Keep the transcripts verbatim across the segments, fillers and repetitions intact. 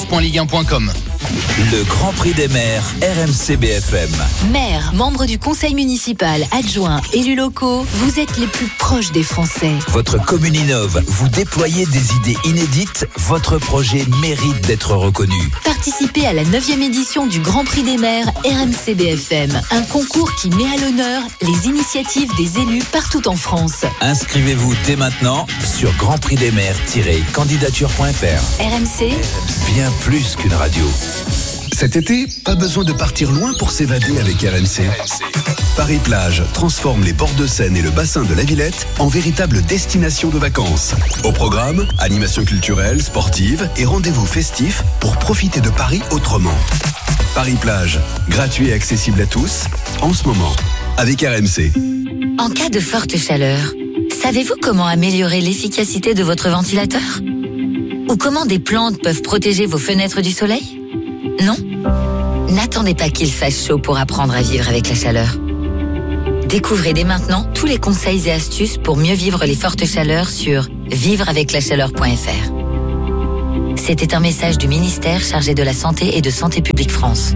point ligue un point com. Le Grand Prix des maires R M C B F M. Maires, membres du conseil municipal, adjoints, élus locaux, vous êtes les plus proches des Français. Votre commune innove, vous déployez des idées inédites, votre projet mérite d'être reconnu. Participez à la neuvième édition du Grand Prix des maires R M C B F M, un concours qui met à l'honneur les initiatives des élus partout en France. Inscrivez-vous dès maintenant sur grand prix des maires tiret candidature point f r. R M C, Bien plus qu'une radio. Cet été, pas besoin de partir loin pour s'évader avec R M C. Paris-Plage transforme les bords de Seine et le bassin de la Villette en véritable destination de vacances. Au programme, animation culturelle, sportive et rendez-vous festifs pour profiter de Paris autrement. Paris-Plage, gratuit et accessible à tous, en ce moment, avec R M C. en cas de forte chaleur, savez-vous comment améliorer l'efficacité de votre ventilateur ? Ou comment des plantes peuvent protéger vos fenêtres du soleil ? Non ? N'attendez pas qu'il fasse chaud pour apprendre à vivre avec la chaleur. Découvrez dès maintenant tous les conseils et astuces pour mieux vivre les fortes chaleurs sur vivre avec la chaleur point f r. C'était un message du ministère chargé de la Santé et de Santé publique France.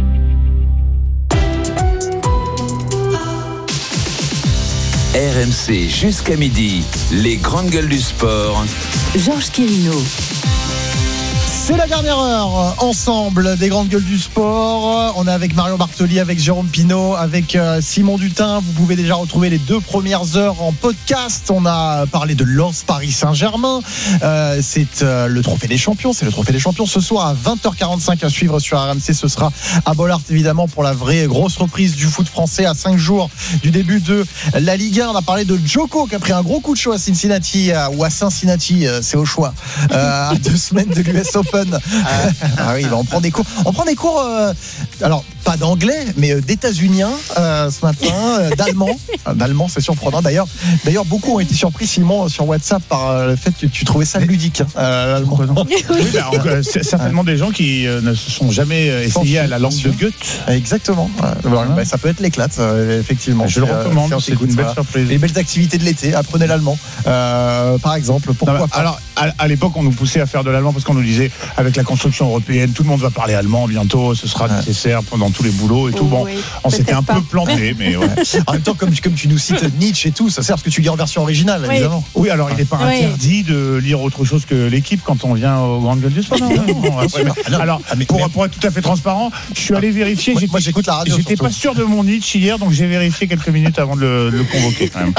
R M C jusqu'à midi, les grandes gueules du sport. Georges Quirino. C'est la dernière heure ensemble des grandes gueules du sport. On est avec Marion Bartoli, avec Jérôme Pinault, avec Simon Dutin. Vous pouvez déjà retrouver les deux premières heures en podcast. On a parlé de Lens Paris Saint-Germain. Euh, c'est euh, le trophée des champions. C'est le trophée des champions ce soir à vingt heures quarante-cinq à suivre sur R M C. Ce sera à Bollaert évidemment pour la vraie grosse reprise du foot français à cinq jours du début de la Ligue un. On a parlé de Djoko qui a pris un gros coup de chaud à Cincinnati euh, ou à Cincinnati, euh, c'est au choix. Euh, à deux semaines de l'U S Open. Ah, ah oui, bah on prend des cours. On prend des cours. Euh, alors pas d'anglais, mais euh, d'états-unien euh, ce matin, euh, d'allemand. Euh, d'allemand, c'est surprenant. D'ailleurs, d'ailleurs, beaucoup ont été surpris, Simon, sur WhatsApp par euh, le fait que tu trouvais ça ludique, hein, euh, l'allemand. Oui, bah, euh, c'est certainement des gens qui euh, ne se sont jamais essayés à la langue de Goethe. Exactement. Ouais. Ouais. Bah, ça peut être l'éclate, euh, effectivement. Je le recommande. C'est, c'est une belle ça. surprise. Les belles activités de l'été. Apprenez l'allemand, euh, par exemple. Pourquoi non, pas. Alors, à, à l'époque, on nous poussait à faire de l'allemand parce qu'on nous disait, avec la construction européenne, tout le monde va parler allemand bientôt, ce sera ouais. nécessaire pendant tous les boulots et tout. Bon, oui, on s'était un pas. peu planté, mais ouais. En même temps, comme, comme tu nous cites Nietzsche et tout, ça sert parce que tu lis en version originale, oui. évidemment. Oui, alors il n'est pas oui. interdit de lire autre chose que l'équipe quand on vient aux grandes gueules du sport. Non, non, non, après, mais, ah non, alors, ah, mais, pour, mais, pour être tout à fait transparent, je suis allé vérifier. Moi, moi j'écoute la radio. J'étais surtout. pas sûr de mon Nietzsche hier, donc j'ai vérifié quelques minutes avant de le, de le convoquer quand même.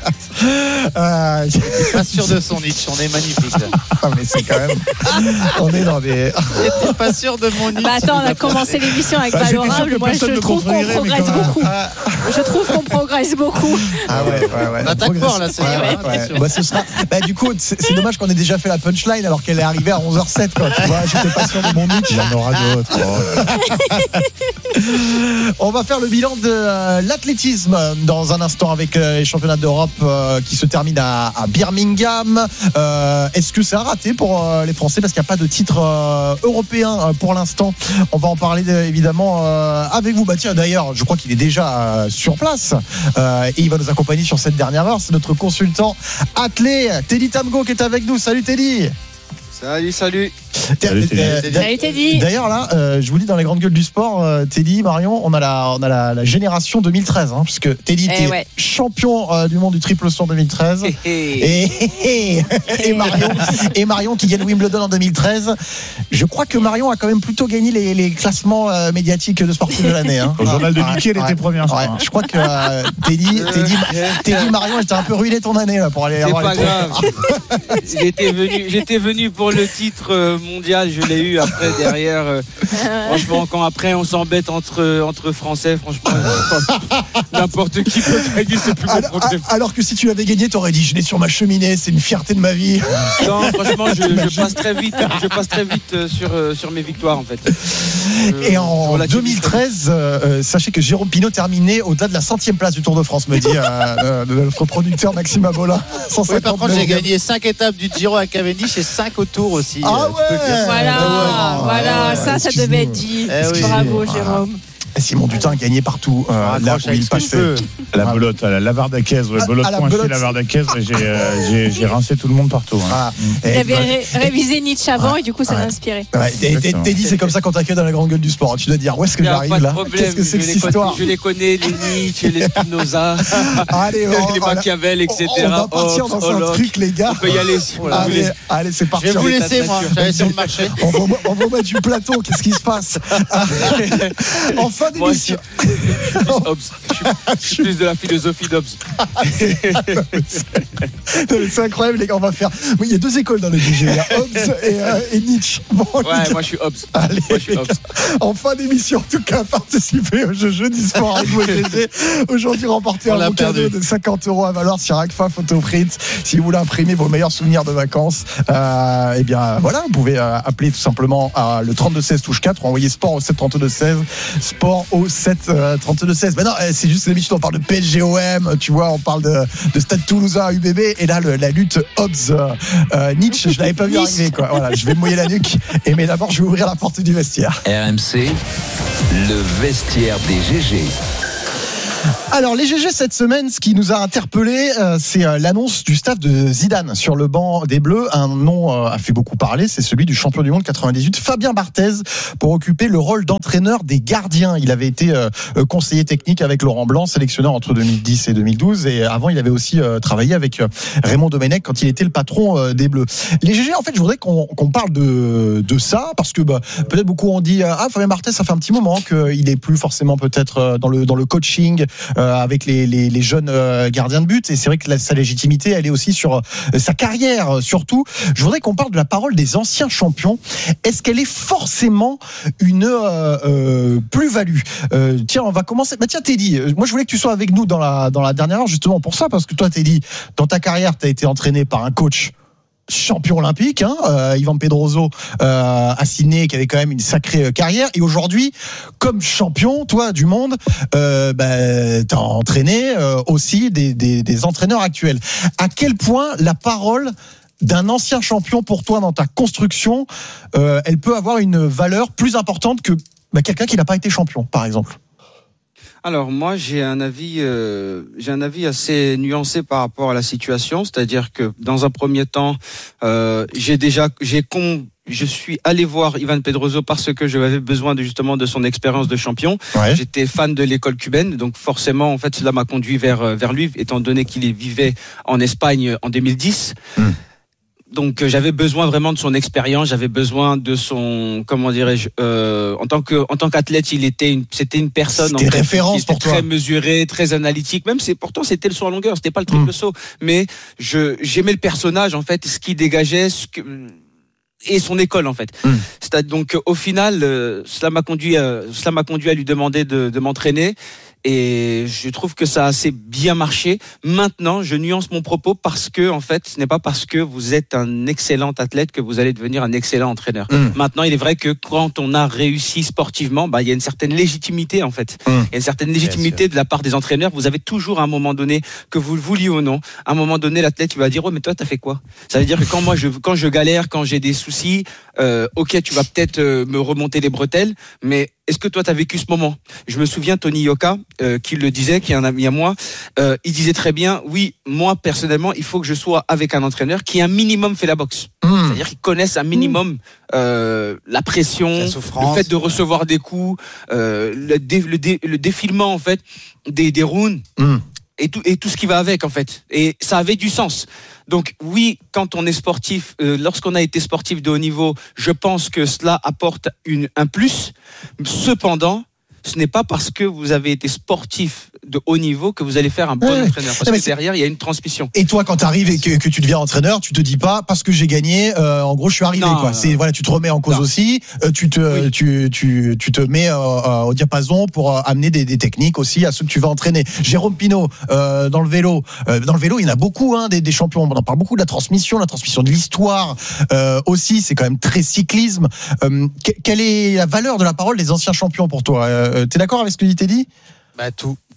euh, pas sûr de son Nietzsche, on est magnifique. Ah, mais c'est quand même. On est dans des. J'étais pas sûr de mon Nietzsche. Bah attends, on a commencé l'émission avec bah, Valorable. Moi, je trouve qu'on progresse beaucoup. Ah. Je trouve qu'on progresse beaucoup. Ah ouais, ouais, ouais. On attaque fort là, c'est ouais, ouais, ouais. Bah, ce sera. Bah, du coup, c'est, c'est dommage qu'on ait déjà fait la punchline alors qu'elle est arrivée à onze heures sept. Quoi. Tu vois, j'étais pas sûr de mon Nietzsche. Il y en aura d'autres. Oh on va faire le bilan de euh, l'athlétisme dans un instant avec euh, les championnats d'Europe euh, qui se terminent à, à Birmingham. Euh, est-ce que c'est un raté pour euh, les Français parce qu'il n'y a pas de titre euh, européen euh, pour l'instant? On va en parler euh, évidemment euh, avec vous. Bah tiens, d'ailleurs, je crois qu'il est déjà euh, sur place euh, et il va nous accompagner sur cette dernière heure. C'est notre consultant athlé Teddy Tamgo qui est avec nous. Salut Teddy. Salut, salut. Salut Teddy. Salut Teddy. D'ailleurs là, euh, je vous dis dans les grandes gueules du sport, euh, Teddy, Marion, on a la, on a la, la génération deux mille treize, hein, puisque Teddy était eh ouais. champion euh, du monde du triple saut en deux mille treize, et, et, et, et Marion, et Marion qui gagne Wimbledon en deux mille treize. Je crois que Marion a quand même plutôt gagné les, les classements euh, médiatiques de sportifs de l'année. Hein. Au journal de Mickey, elle ouais, était première. Ouais, je crois que euh, Teddy, Teddy, Teddy, Marion, elle t'a un peu ruiné ton année là pour aller. C'est avoir pas les grave. j'étais venu, j'étais venu pour le titre euh, mondial. Je l'ai eu après derrière. Euh, franchement, quand après on s'embête entre entre Français, franchement, n'importe qui peut gagner, c'est plus alors, problème. Alors que si tu l'avais gagné, t'aurais dit je l'ai sur ma cheminée, c'est une fierté de ma vie. Non, franchement, je, je passe très vite, je passe très vite sur sur mes victoires en fait. Je, Et en deux mille treize, euh, sachez que Jérôme Pinault terminait au-delà de la centième place du Tour de France, me dit euh, notre producteur Maxime Abola. Oui, par contre, j'ai gagné cinq étapes du Giro à Cavendish et cinq au Tour aussi. Ah ouais. Voilà, Ah ouais. voilà, Ah ouais. ça, ça devait être dit. Eh oui. Bravo, Jérôme. Simon Dutin gagnait partout euh, ah, là où il passait. La belote, à la Lavardacaise, ouais, belote coincée, Lavardacaise, j'ai, euh, j'ai, j'ai rincé tout le monde partout. Hein. Ah, il avait ré- révisé Nietzsche avant ah, et du coup ça ouais. l'a inspiré. Ouais, Teddy, c'est comme ça quand t'accueille dans la grande gueule du sport. Tu dois dire où est-ce que j'arrive là? Qu'est-ce que c'est que cette histoire? Je les connais, les Nietzsche, les Spinoza, allez, les Machiavel, et cetera. On va partir dans un truc, les gars. On peut y aller si vous voulez. Allez, c'est parti. Je vais vous laisser, moi. J'allais sur le marché. On va mettre du plateau. Qu'est-ce qui se passe? En fin d'émission. Je suis plus de la philosophie d'Hobbes. C'est incroyable, les gars. On va faire. Il y a deux écoles dans le G G. Il y a Hobbes et, euh, et Nietzsche. Bon, ouais, moi je suis Hobbes. Allez, moi, je suis Hobbes. En fin d'émission, en tout cas, participez au jeu Jeudi Sport avec vous G G. Aujourd'hui, remportez un bon cadeau de cinquante euros à valoir sur Agfa Photoprint. Si vous voulez imprimer vos meilleurs souvenirs de vacances, euh, eh bien voilà, vous pouvez euh, appeler tout simplement à le trente-deux seize touche quatre ou envoyer sport au sept trente-deux seize. Sport au sept trente-deux seize. Ben non, c'est juste une émission, on parle de P S G O M, tu vois, on parle de, de Stade Toulousain U B B, et là le, la lutte Hobbes euh, Nietzsche, je l'avais pas vu arriver quoi. Voilà, je vais me mouiller la nuque, et mais d'abord je vais ouvrir la porte du vestiaire. R M C, le vestiaire des G G. Alors les G G cette semaine, ce qui nous a interpellé, euh, c'est euh, l'annonce du staff de Zidane sur le banc des Bleus. Un nom euh, a fait beaucoup parler, c'est celui du champion du monde quatre-vingt-dix-huit, Fabien Barthez, pour occuper le rôle d'entraîneur des gardiens. Il avait été euh, conseiller technique avec Laurent Blanc, sélectionneur entre deux mille dix et deux mille douze, et avant il avait aussi euh, travaillé avec euh, Raymond Domenech quand il était le patron euh, des Bleus. Les G G, en fait, je voudrais qu'on, qu'on parle de, de ça, parce que bah, peut-être beaucoup ont dit ah Fabien Barthez, ça fait un petit moment qu'il est plus forcément peut-être dans le dans le coaching. Euh, avec les, les, les jeunes euh, gardiens de but, et c'est vrai que la, sa légitimité elle est aussi sur euh, sa carrière surtout. Je voudrais qu'on parle de la parole des anciens champions. Est-ce qu'elle est forcément une euh, euh, plus-value? euh, Tiens, on va commencer. Bah tiens, Teddy, moi je voulais que tu sois avec nous dans la, dans la dernière heure justement pour ça, parce que toi Teddy, dans ta carrière tu as été entraîné par un coach champion olympique, hein, euh, Ivan Pedroso euh, à Sydney, qui avait quand même une sacrée carrière, et aujourd'hui, comme champion, toi, du monde, euh, bah, t'as entraîné euh, aussi des, des, des entraîneurs actuels. À quel point la parole d'un ancien champion pour toi dans ta construction, euh, elle peut avoir une valeur plus importante que bah, quelqu'un qui n'a pas été champion, par exemple? Alors moi j'ai un avis euh, j'ai un avis assez nuancé par rapport à la situation, c'est-à-dire que dans un premier temps euh, j'ai déjà j'ai con, je suis allé voir Ivan Pedroso parce que j'avais besoin de, justement de son expérience de champion. Ouais. J'étais fan de l'école cubaine, donc forcément en fait cela m'a conduit vers vers lui, étant donné qu'il vivait en Espagne en deux mille dix. Mmh. Donc j'avais besoin vraiment de son expérience, j'avais besoin de son, comment dirais-je, euh, en tant que en tant qu'athlète, il était une, c'était une personne c'était en fait, référence qui était pour toi. Très mesurée, très analytique. Même c'est pourtant c'était le saut en longueur, c'était pas le triple mmh. saut, mais je j'aimais le personnage en fait, ce qu'il dégageait, ce que et son école en fait. Mmh. C'est donc au final, euh, cela m'a conduit, à, cela m'a conduit à lui demander de, de m'entraîner. Et je trouve que ça a assez bien marché. Maintenant, je nuance mon propos parce que, en fait, ce n'est pas parce que vous êtes un excellent athlète que vous allez devenir un excellent entraîneur. Mmh. Maintenant, il est vrai que quand on a réussi sportivement, bah, il y a une certaine légitimité, en fait. Mmh. Il y a une certaine légitimité de la part des entraîneurs. Vous avez toujours, à un moment donné, que vous le vouliez ou non, à un moment donné, l'athlète, il va dire, ouais, mais toi, t'as fait quoi? Ça veut dire que quand moi, je, quand je galère, quand j'ai des soucis, euh, ok, tu vas peut-être euh, me remonter les bretelles, mais est-ce que toi, tu as vécu ce moment? Je me souviens, Tony Yoka, euh, qui le disait, qui est un ami à moi, euh, il disait très bien, oui, moi, personnellement, il faut que je sois avec un entraîneur qui, un minimum, fait la boxe. Mmh. C'est-à-dire qu'il connaisse un minimum euh, la pression, la le fait de recevoir ouais. des coups, euh, le, dé, le, dé, le défilement, en fait, des, des rounds. Mmh. Et tout, et tout ce qui va avec, en fait. Et ça avait du sens. Donc oui, quand on est sportif, euh, lorsqu'on a été sportif de haut niveau, je pense que cela apporte une, un plus. Cependant, ce n'est pas parce que vous avez été sportif de haut niveau que vous allez faire un bon ouais, entraîneur. Parce que derrière, il y a une transmission. Et toi, quand tu arrives et que, que tu deviens entraîneur, tu te dis pas parce que j'ai gagné, euh, en gros, je suis arrivé. Non, quoi. Non, c'est, voilà, tu te remets en cause non. aussi. Euh, tu, te, oui. tu, tu, tu te mets euh, au diapason pour euh, amener des, des techniques aussi à ceux que tu vas entraîner. Jérôme Pinault, euh, dans le vélo. Euh, dans le vélo, il y en a beaucoup hein, des, des champions. On en parle beaucoup de la transmission, la transmission de l'histoire euh, aussi. C'est quand même très cyclisme. Euh, quelle est la valeur de la parole des anciens champions pour toi? euh, T'es d'accord avec ce que dit Teddy? Bah tout.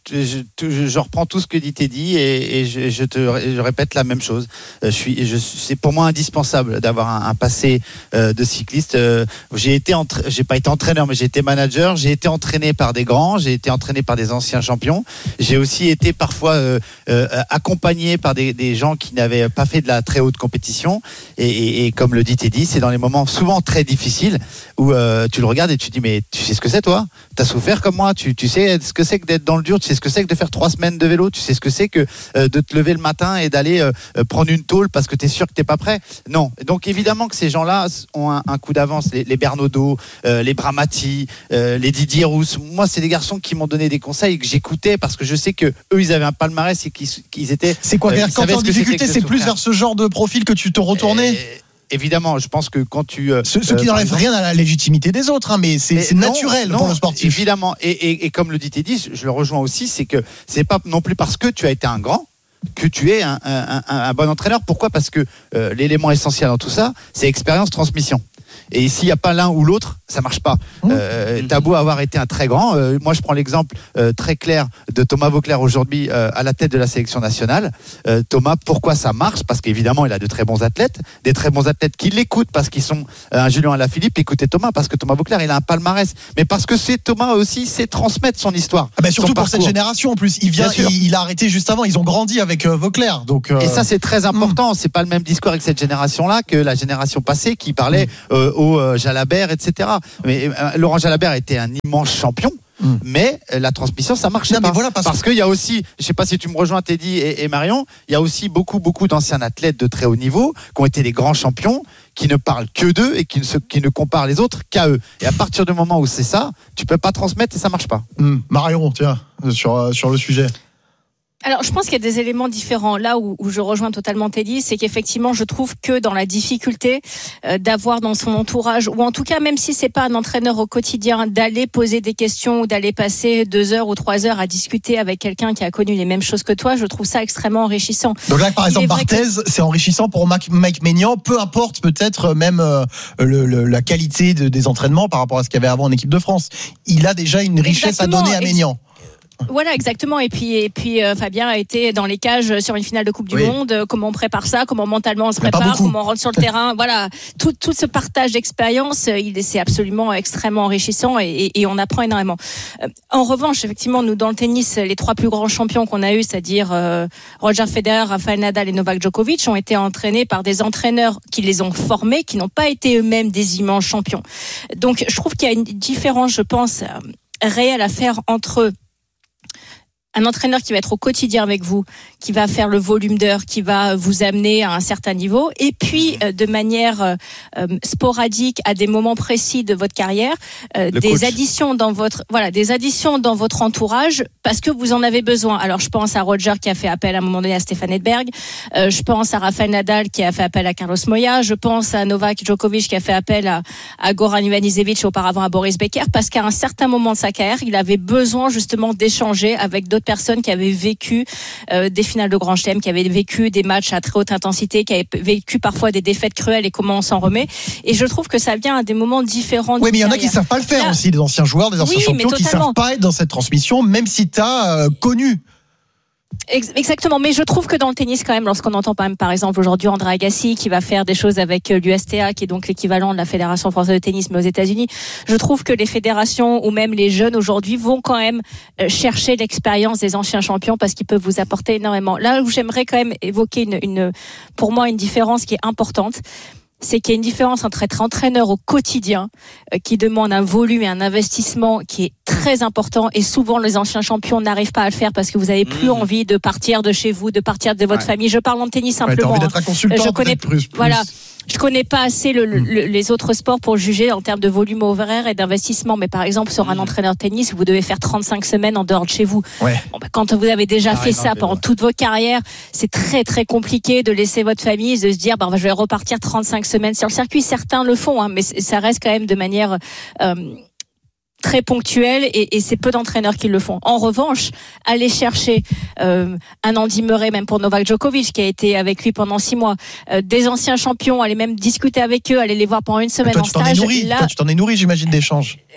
je, je, je reprends tout ce que dit Teddy et, et je, je te je répète la même chose. Je suis, je, c'est pour moi indispensable d'avoir un, un passé euh, de cycliste. Euh, j'ai été, entra- j'ai pas été entraîneur, mais j'ai été manager. J'ai été entraîné par des grands, j'ai été entraîné par des anciens champions. J'ai aussi été parfois euh, euh, accompagné par des, des gens qui n'avaient pas fait de la très haute compétition. Et, et, et comme le dit Teddy, c'est dans les moments souvent très difficiles où euh, tu le regardes et tu dis mais tu sais ce que c'est toi ? T'as souffert comme moi, tu, tu sais ce que c'est que d'être dans le dur, tu sais ce que c'est que de faire trois semaines de vélo, tu sais ce que c'est que euh, de te lever le matin et d'aller euh, prendre une tôle parce que t'es sûr que t'es pas prêt. Non. Donc évidemment que ces gens-là ont un, un coup d'avance, les, les Bernaudot, euh, les Bramati, euh, les Didier Rousse. Moi, c'est des garçons qui m'ont donné des conseils que j'écoutais parce que je sais que eux, ils avaient un palmarès et qu'ils, qu'ils étaient. C'est quoi euh, quand t'es en difficulté, c'est plus souffrir. Vers ce genre de profil que tu te retournais. Et... Évidemment, je pense que quand tu... Euh, ce, ce qui n'enlève rien à la légitimité des autres, hein, mais c'est, mais c'est non, naturel non, pour le sportif. Évidemment, et, et, et comme le dit Teddy, je, je le rejoins aussi, c'est que c'est pas non plus parce que tu as été un grand que tu es un, un, un, un bon entraîneur. Pourquoi ? Parce que euh, l'élément essentiel dans tout ça, c'est expérience, transmission. Et s'il n'y a pas l'un ou l'autre, ça marche pas. Euh, t'as beau avoir été un très grand. Euh, moi, je prends l'exemple euh, très clair de Thomas Voeckler aujourd'hui euh, à la tête de la sélection nationale. Euh, Thomas, pourquoi ça marche ? Parce qu'évidemment, il a de très bons athlètes, des très bons athlètes qui l'écoutent parce qu'ils sont euh, un Julien Alaphilippe. Écoutez Thomas, parce que Thomas Voeckler, il a un palmarès, mais parce que c'est Thomas aussi, c'est transmettre son histoire. Ah bah surtout pour cette génération en plus. Il vient, il, il a arrêté juste avant. Ils ont grandi avec euh, Voeckler. Donc euh... et ça, c'est très important. Mm. C'est pas le même discours avec cette génération-là que la génération passée qui parlait mm. euh, au euh, Jalabert, et cetera. Mais euh, Laurent Jalabert était un immense champion. Mmh. Mais euh, la transmission, ça marche pas. Voilà, parce, parce qu'il y a aussi, je sais pas si tu me rejoins Teddy et, et Marion, il y a aussi beaucoup beaucoup d'anciens athlètes de très haut niveau qui ont été des grands champions, qui ne parlent que d'eux et qui ne, se, qui ne comparent les autres qu'à eux. Et à partir du moment où c'est ça, tu peux pas transmettre et ça marche pas. Mmh. Marion, tiens, sur euh, sur le sujet. Alors, je pense qu'il y a des éléments différents. Là où, où je rejoins totalement Teddy, c'est qu'effectivement, je trouve que dans la difficulté euh, d'avoir dans son entourage, ou en tout cas, même si c'est pas un entraîneur au quotidien, d'aller poser des questions ou d'aller passer deux heures ou trois heures à discuter avec quelqu'un qui a connu les mêmes choses que toi, je trouve ça extrêmement enrichissant. Donc là, par exemple, Barthez, que... c'est enrichissant pour Mike, Mike Maignan, peu importe peut-être même euh, le, le, la qualité de, des entraînements par rapport à ce qu'il y avait avant en équipe de France. Il a déjà une richesse Exactement. à donner à Maignan. Voilà, exactement. Et puis, et puis euh, Fabien a été dans les cages sur une finale de Coupe du oui. Monde. Euh, comment on prépare ça ? Comment mentalement on se prépare ? Comment on rentre sur le terrain ? Voilà, tout, tout ce partage d'expérience, euh, il c'est absolument extrêmement enrichissant et, et, et on apprend énormément. Euh, en revanche, effectivement, nous dans le tennis, les trois plus grands champions qu'on a eus, c'est-à-dire euh, Roger Federer, Rafael Nadal et Novak Djokovic, ont été entraînés par des entraîneurs qui les ont formés, qui n'ont pas été eux-mêmes des immenses champions. Donc, je trouve qu'il y a une différence, je pense, euh, réelle à faire entre un entraîneur qui va être au quotidien avec vous, qui va faire le volume d'heures, qui va vous amener à un certain niveau, et puis euh, de manière euh, sporadique à des moments précis de votre carrière, euh, des coach. additions dans votre voilà, des additions dans votre entourage parce que vous en avez besoin. Alors je pense à Roger qui a fait appel à un moment donné à Stefan Edberg, euh, je pense à Rafael Nadal qui a fait appel à Carlos Moya, je pense à Novak Djokovic qui a fait appel à, à Goran Ivanisevic auparavant à Boris Becker, parce qu'à un certain moment de sa carrière, il avait besoin justement d'échanger avec d'autres personnes qui avaient vécu euh, des finales de Grand Chelem, qui avaient vécu des matchs à très haute intensité, qui avaient vécu parfois des défaites cruelles et comment on s'en remet. Et je trouve que ça vient à des moments différents. Oui, mais il y en a qui savent pas le faire Là, aussi, des anciens joueurs, des anciens oui, champions qui savent pas être dans cette transmission, même si tu as euh, connu. Exactement, mais je trouve que dans le tennis quand même, lorsqu'on entend par exemple aujourd'hui André Agassi qui va faire des choses avec l'U S T A, qui est donc l'équivalent de la Fédération française de tennis mais aux États-Unis, je trouve que les fédérations ou même les jeunes aujourd'hui vont quand même chercher l'expérience des anciens champions parce qu'ils peuvent vous apporter énormément. Là où j'aimerais quand même évoquer une, une pour moi une différence qui est importante, c'est qu'il y a une différence entre être entraîneur au quotidien, euh, qui demande un volume et un investissement qui est très important, et souvent les anciens champions n'arrivent pas à le faire parce que vous avez plus mmh. envie de partir de chez vous, de partir de votre ouais. famille. Je parle en tennis simplement. Ouais, t'as envie d'être un consultant, je connais plus, plus. voilà. Je connais pas assez le, le, le, les autres sports pour juger en termes de volume horaire et d'investissement. Mais par exemple, sur un entraîneur de tennis, vous devez faire trente-cinq semaines en dehors de chez vous. Ouais. Bon, bah, quand vous avez déjà ah, fait ça pendant ouais. toute votre carrière, c'est très très compliqué de laisser votre famille et de se dire, bah, je vais repartir trente-cinq semaines sur le circuit. Certains le font, hein, mais ça reste quand même de manière euh, très ponctuel et, et c'est peu d'entraîneurs qui le font. En revanche, aller chercher euh, un Andy Murray, même pour Novak Djokovic qui a été avec lui pendant six mois, euh, des anciens champions, aller même discuter avec eux, aller les voir pendant une semaine toi, en tu t'en stage. Es nourri. Là, toi, tu t'en es nourri, j'imagine, d'échanges. Euh,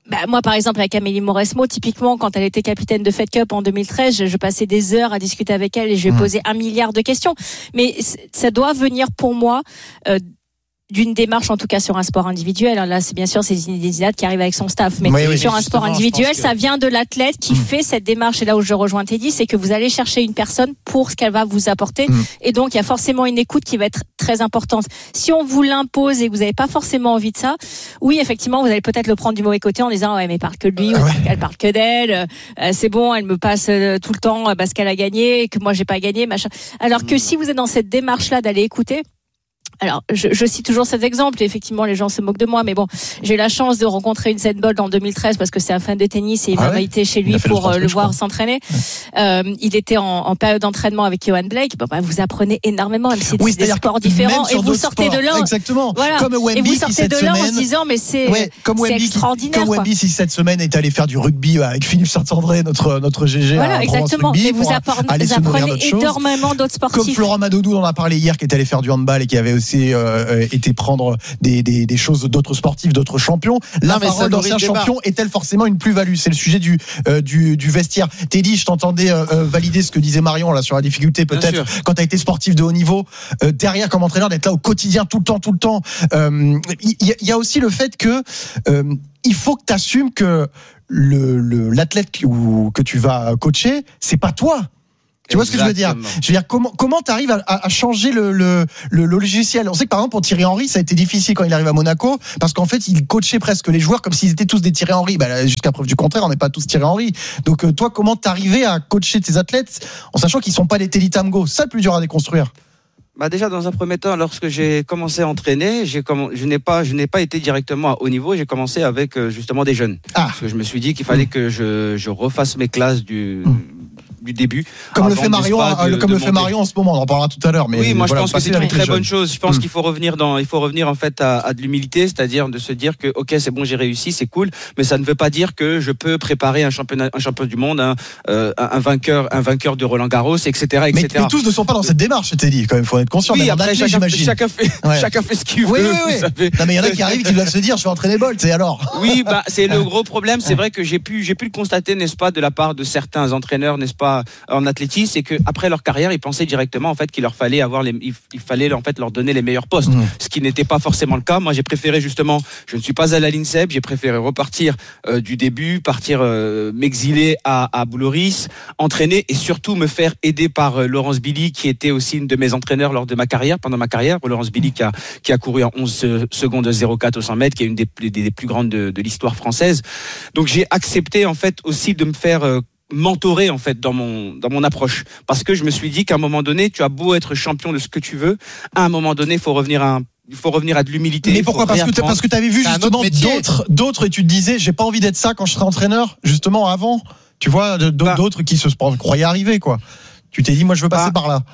Bah, moi, par exemple, avec Amélie Mauresmo, typiquement, quand elle était capitaine de Fed Cup en deux mille treize, je, je passais des heures à discuter avec elle et je lui ai posé un milliard de questions. Mais ça doit venir pour moi euh, d'une démarche, en tout cas sur un sport individuel. Là, c'est bien sûr c'est Zinedine Zidane qui arrive avec son staff, mais oui, oui, sur un sport individuel, que... ça vient de l'athlète qui mmh. fait cette démarche. Et là où je rejoins Teddy, c'est que vous allez chercher une personne pour ce qu'elle va vous apporter. Mmh. Et donc, il y a forcément une écoute qui va être très importante. Si on vous l'impose et que vous n'avez pas forcément envie de ça, oui, effectivement, vous allez peut-être le prendre du mauvais côté en disant ouais, mais elle parle que de lui, ah ouais. ou elle parle que d'elle. Euh, c'est bon, elle me passe euh, tout le temps euh, parce qu'elle a gagné, que moi j'ai pas gagné, machin. Alors que mmh. si vous êtes dans cette démarche-là d'aller écouter. Alors, je, je cite toujours cet exemple, et effectivement, les gens se moquent de moi, mais bon, j'ai eu la chance de rencontrer Usain Bolt en deux mille treize parce que c'est un fan de tennis et il ah m'a ouais invité chez lui pour le, le voir s'entraîner. Ouais. Euh, il était en, en période d'entraînement avec Johan Blake. Bon, bah, vous apprenez énormément, même si oui, c'est des sports différents, et vous sortez sports. de là. Exactement. Voilà. Comme Wemby et vous sortez de là semaine, en se disant, mais c'est, ouais, comme c'est Wemby extraordinaire. Qui, comme Wemby, si cette semaine est allé faire du rugby avec Philippe Saint-André, notre, notre G G. Voilà, à exactement. Rugby, et vous, apport, vous apprenez énormément d'autres sportifs. Comme Florent Madodou, on en a parlé hier, qui est allé faire du handball et qui avait aussi euh, été prendre des, des, des choses d'autres sportifs, d'autres champions. La non, parole d'ancien champion est-elle forcément une plus-value? C'est le sujet du, euh, du, du vestiaire. Teddy, je t'entendais euh, valider ce que disait Marion là sur la difficulté peut-être quand tu as été sportif de haut niveau, euh, derrière comme entraîneur, d'être là au quotidien tout le temps, tout le temps. Il euh, y, y a aussi le fait que euh, il faut que tu assumes que le, le, l'athlète que, ou, que tu vas coacher, c'est pas toi. Tu vois Exactement. ce que je veux dire? Je veux dire, comment comment t'arrives à, à changer le, le, le, le logiciel? On sait que par exemple pour Thierry Henry, ça a été difficile quand il arrive à Monaco, parce qu'en fait, il coachait presque les joueurs comme s'ils étaient tous des Thierry Henry. Bah, jusqu'à preuve du contraire, on n'est pas tous Thierry Henry. Donc euh, toi, comment t'arrivais à coacher tes athlètes en sachant qu'ils sont pas des Teddy Tamgo? C'est ça le plus dur à déconstruire. Bah déjà dans un premier temps, lorsque j'ai commencé à entraîner, j'ai comm... je n'ai pas je n'ai pas été directement à haut niveau. J'ai commencé avec euh, justement des jeunes. Ah. Parce que je me suis dit qu'il fallait mmh. que je je refasse mes classes du mmh. du début. Comme le fait Marion, de, comme de le fait Marion en ce moment, on en parlera tout à l'heure. Mais oui, moi voilà, je pense que c'est une très bonne chose. Je pense mmh. qu'il faut revenir dans, il faut revenir en fait à, à de l'humilité, c'est-à-dire de se dire que ok c'est bon, j'ai réussi, c'est cool, mais ça ne veut pas dire que je peux préparer un championnat, un champion du monde, un, euh, un vainqueur, un vainqueur de Roland Garros, et cetera, et cetera. Mais, mais tous ne sont pas dans cette démarche, je t'ai dit. Quand même, faut être conscient. Oui, après chacun, chacun fait, ouais. chacun fait ce qu'il oui, veut. Oui, oui, oui. Non, mais il y en a qui arrivent, qui doivent se dire, je vais entraîner Bolt, et alors. Oui, bah c'est le gros problème. C'est vrai que j'ai pu, j'ai pu le constater, n'est-ce pas, de la part de certains entraîneurs, n'est-ce pas, en athlétisme. C'est que après leur carrière, ils pensaient directement en fait qu'il leur fallait avoir les, il fallait en fait leur donner les meilleurs postes, mmh. ce qui n'était pas forcément le cas. Moi, j'ai préféré justement, je ne suis pas allé à l'INSEP, j'ai préféré repartir euh, du début, partir euh, m'exiler à, à Bouloris, entraîner et surtout me faire aider par euh, Laurence Billy, qui était aussi une de mes entraîneurs lors de ma carrière, pendant ma carrière. Laurence Billy qui a qui a couru en onze secondes zéro quatre au cent mètres, qui est une des, des, des plus grandes de, de l'histoire française. Donc j'ai accepté en fait aussi de me faire euh, mentorer en fait dans mon dans mon approche, parce que je me suis dit qu'à un moment donné, tu as beau être champion de ce que tu veux, à un moment donné, il faut revenir à un il faut revenir à de l'humilité. Mais pourquoi? Parce que parce que tu avais vu justement d'autres d'autres et tu te disais j'ai pas envie d'être ça quand je serai entraîneur, justement avant. Tu vois d'autres, bah, d'autres qui se croyaient arriver quoi. Tu t'es dit moi je veux passer bah, par là.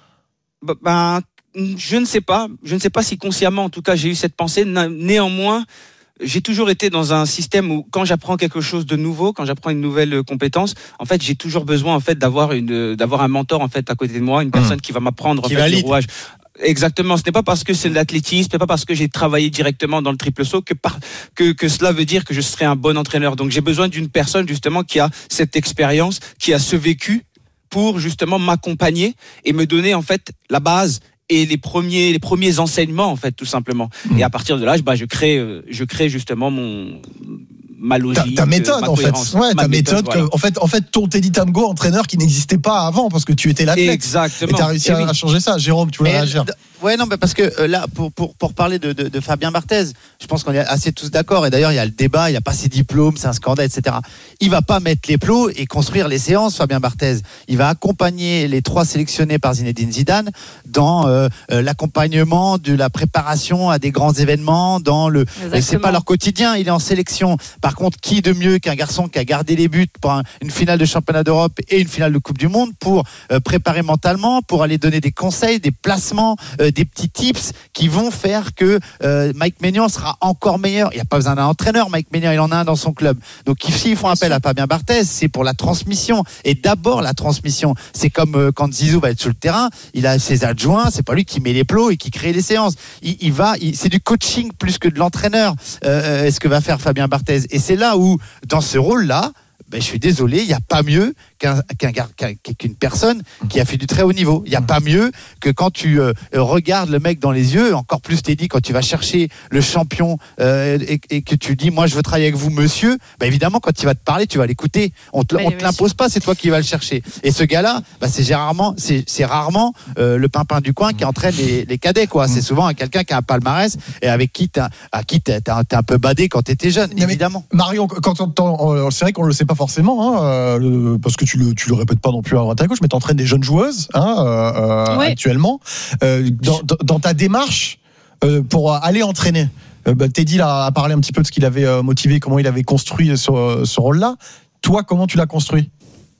Bah, bah je ne sais pas, je ne sais pas si consciemment en tout cas j'ai eu cette pensée. Néanmoins, j'ai toujours été dans un système où quand j'apprends quelque chose de nouveau, quand j'apprends une nouvelle compétence, en fait, j'ai toujours besoin en fait d'avoir une d'avoir un mentor en fait à côté de moi, une personne mmh. qui va m'apprendre en fait, le rouage. Exactement, ce n'est pas parce que c'est de l'athlétisme, ce n'est pas parce que j'ai travaillé directement dans le triple saut que, par, que que cela veut dire que je serai un bon entraîneur. Donc j'ai besoin d'une personne justement qui a cette expérience, qui a ce vécu pour justement m'accompagner et me donner en fait la base et les premiers les premiers enseignements en fait tout simplement. Mmh. Et à partir de là, bah je crée je crée justement mon ma logique, ta, ta méthode ma en fait, ouais, ta méthode, méthode voilà. que, en fait, en fait, ton Teddy Tamgo entraîneur qui n'existait pas avant parce que tu étais l'athlète. Exactement. Et t'as réussi et à, oui. à changer ça. Jérôme, tu voulais mais, réagir? Ouais, non, mais parce que euh, là, pour pour pour parler de, de de Fabien Barthez, je pense qu'on est assez tous d'accord. Et d'ailleurs, il y a le débat, il a pas ses diplômes, c'est un scandale, et cetera. Il va pas mettre les plots et construire les séances, Fabien Barthez. Il va accompagner les trois sélectionnés par Zinedine Zidane dans euh, euh, l'accompagnement de la préparation à des grands événements, dans le. Euh, c'est pas leur quotidien. Il est en sélection. Par contre, qui de mieux qu'un garçon qui a gardé les buts pour un, une finale de championnat d'Europe et une finale de Coupe du Monde pour euh, préparer mentalement, pour aller donner des conseils, des placements. Euh, euh, des petits tips qui vont faire que euh, Mike Maignan sera encore meilleur. Il n'y a pas besoin d'un entraîneur, Mike Maignan, il en a un dans son club. Donc s'ils font appel à Fabien Barthez, c'est pour la transmission. Et d'abord la transmission. C'est comme euh, quand Zizou va être sur le terrain, il a ses adjoints, c'est pas lui qui met les plots et qui crée les séances. Il, il va, il, c'est du coaching plus que de l'entraîneur. Euh, est-ce que va faire Fabien Barthez? Et c'est là où, dans ce rôle-là, ben, je suis désolé, il n'y a pas mieux qu'un, qu'un, qu'un, qu'une personne qui a fait du très haut niveau. Il n'y a pas mieux que quand tu euh, regardes le mec dans les yeux, encore plus Teddy, quand tu vas chercher le champion euh, et, et que tu dis, moi je veux travailler avec vous monsieur, ben, évidemment quand il va te parler, tu vas l'écouter. On ne te l'impose pas, c'est toi qui vas le chercher. Et ce gars-là, ben, c'est, rarement, c'est, c'est rarement euh, le pimpin du coin qui entraîne les, les cadets. Quoi. C'est souvent quelqu'un qui a un palmarès et avec qui tu à qui t'es, t'es, t'es un peu badé quand tu étais jeune, non, évidemment. Marion, quand on, on, c'est vrai qu'on ne le sait pas forcément, hein, euh, parce que tu le, tu le répètes pas non plus à droite à gauche, mais tu entraînes des jeunes joueuses hein, euh, oui. actuellement. Euh, dans, dans ta démarche euh, pour aller entraîner, euh, bah, Teddy là, a parlé un petit peu de ce qu'il avait euh, motivé, comment il avait construit ce, ce rôle-là. Toi, comment tu l'as construit ?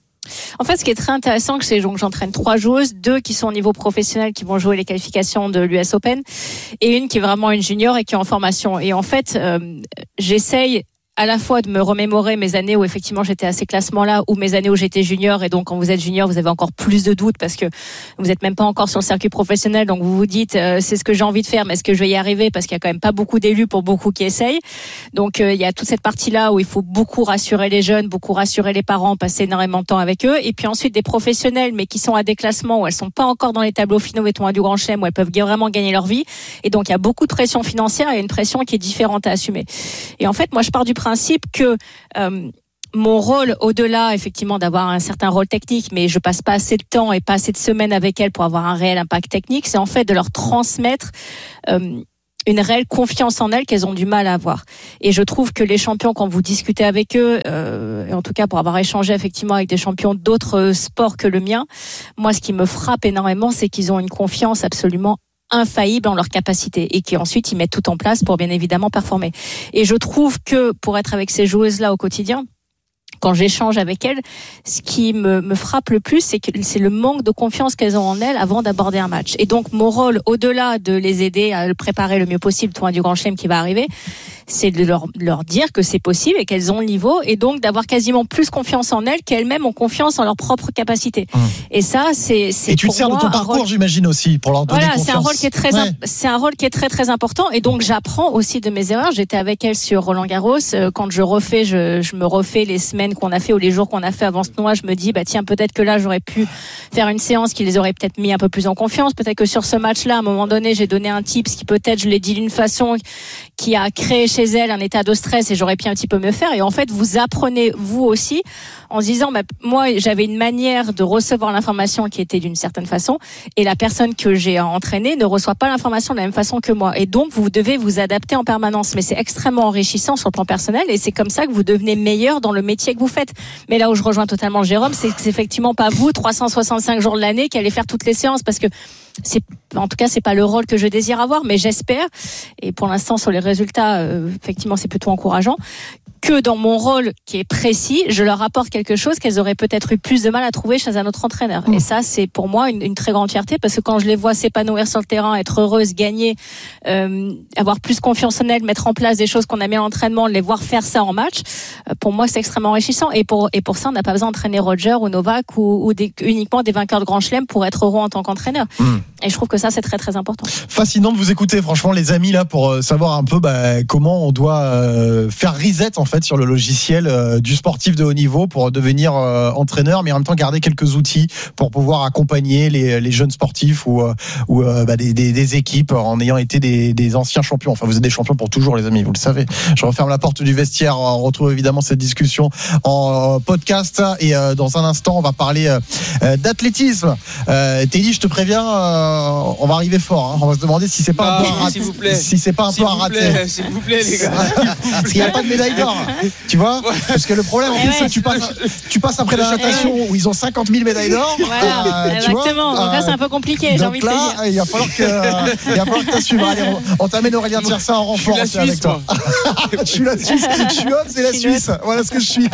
En fait, ce qui est très intéressant, c'est que j'entraîne trois joueuses, deux qui sont au niveau professionnel, qui vont jouer les qualifications de l'U S Open, et une qui est vraiment une junior et qui est en formation. Et en fait, euh, j'essaye à la fois de me remémorer mes années où effectivement j'étais à ces classements-là, ou mes années où j'étais junior, et donc quand vous êtes junior, vous avez encore plus de doutes parce que vous n'êtes même pas encore sur le circuit professionnel, donc vous vous dites euh, c'est ce que j'ai envie de faire, mais est-ce que je vais y arriver, parce qu'il y a quand même pas beaucoup d'élus pour beaucoup qui essayent. Donc euh, il y a toute cette partie-là où il faut beaucoup rassurer les jeunes, beaucoup rassurer les parents, passer énormément de temps avec eux, et puis ensuite des professionnels mais qui sont à des classements où elles sont pas encore dans les tableaux finaux et tournois du Grand Chelem, où elles peuvent vraiment gagner leur vie, et donc il y a beaucoup de pression financière et une pression qui est différente à assumer. Et en fait, moi je pars du principe que euh, mon rôle, au-delà effectivement d'avoir un certain rôle technique, mais je passe pas assez de temps et pas assez de semaines avec elles pour avoir un réel impact technique, c'est en fait de leur transmettre euh, une réelle confiance en elles qu'elles ont du mal à avoir. Et je trouve que les champions, quand vous discutez avec eux, euh, et en tout cas pour avoir échangé effectivement avec des champions d'autres sports que le mien, moi ce qui me frappe énormément, c'est qu'ils ont une confiance absolument infaillible en leur capacité, et qui ensuite ils mettent tout en place pour bien évidemment performer. Et je trouve que pour être avec ces joueuses-là au quotidien, quand j'échange avec elles, ce qui me, me frappe le plus, c'est que c'est le manque de confiance qu'elles ont en elles avant d'aborder un match. Et donc mon rôle, au-delà de les aider à le préparer le mieux possible, tournoi du Grand Chelem qui va arriver, c'est de leur, leur dire que c'est possible et qu'elles ont le niveau, et donc d'avoir quasiment plus confiance en elles qu'elles-mêmes ont confiance en leurs propres capacités. Mmh. Et ça, c'est, c'est et tu pour te sers moi de ton parcours, rôle... j'imagine aussi, pour leur donner voilà, confiance. c'est un rôle qui est très, ouais. imp... c'est un rôle qui est très très important, et donc j'apprends aussi de mes erreurs. J'étais avec elles sur Roland Garros. Quand je refais, je, je me refais les semaines qu'on a fait ou les jours qu'on a fait avant ce tournoi. Je me dis, bah tiens, peut-être que là j'aurais pu faire une séance qui les aurait peut-être mis un peu plus en confiance. Peut-être que sur ce match-là, à un moment donné, j'ai donné un tips qui peut-être je l'ai dit d'une façon qui a créé chez elles un état de stress, et j'aurais pu un petit peu mieux faire. Et en fait, vous apprenez vous aussi en se disant, bah, moi j'avais une manière de recevoir l'information qui était d'une certaine façon, et la personne que j'ai entraînée ne reçoit pas l'information de la même façon que moi, et donc vous devez vous adapter en permanence. Mais c'est extrêmement enrichissant sur le plan personnel, et c'est comme ça que vous devenez meilleur dans le métier que vous faites. Mais là où je rejoins totalement Jérôme, c'est que c'est effectivement pas vous trois cent soixante-cinq jours de l'année qui allez faire toutes les séances, parce que c'est, en tout cas, c'est pas le rôle que je désire avoir, mais j'espère, et pour l'instant sur les résultats, euh, effectivement, c'est plutôt encourageant, que dans mon rôle qui est précis, je leur apporte quelque chose qu'elles auraient peut-être eu plus de mal à trouver chez un autre entraîneur. Mmh. Et ça, c'est pour moi une, une très grande fierté, parce que quand je les vois s'épanouir sur le terrain, être heureuses, gagner, euh, avoir plus confiance en elles, mettre en place des choses qu'on a mis à l'entraînement, les voir faire ça en match, euh, pour moi, c'est extrêmement enrichissant. Et pour, et pour ça, on n'a pas besoin d'entraîner Roger ou Novak ou, ou des, uniquement des vainqueurs de Grand Chelem pour être heureux en tant qu'entraîneur. Mmh. Et je trouve que ça, c'est très, très important. Fascinant de vous écouter, franchement, les amis, là, pour euh, savoir un peu bah, comment on doit euh, faire reset, en fait, sur le logiciel euh, du sportif de haut niveau pour devenir euh, entraîneur, mais en même temps garder quelques outils pour pouvoir accompagner les, les jeunes sportifs ou, euh, ou euh, bah, des, des, des équipes en ayant été des, des anciens champions. Enfin, vous êtes des champions pour toujours, les amis, vous le savez. Je referme la porte du vestiaire. On retrouve évidemment cette discussion en podcast, et euh, dans un instant, on va parler euh, d'athlétisme. Euh, Teddy, je te préviens, euh, on va arriver fort. Hein. On va se demander si c'est pas non, un peu à rater. S'il vous plaît. Si c'est pas un s'il peu à rater. Plaît, s'il vous plaît, les gars. Parce qu'il n'y a pas de médaille d'or. Tu vois, parce que le problème, en plus, c'est que tu passes, tu passes après la natation où ils ont cinquante mille médailles d'or. Voilà, euh, exactement. Donc là, c'est un peu compliqué, j'ai envie de te dire. Il va falloir que, il va falloir que tu suives. Allez, on, on t'amène Aurélien Tiersin en renfort aussi avec toi. Je suis la Suisse, je suis homme, c'est la Suisse. Voilà ce que je suis.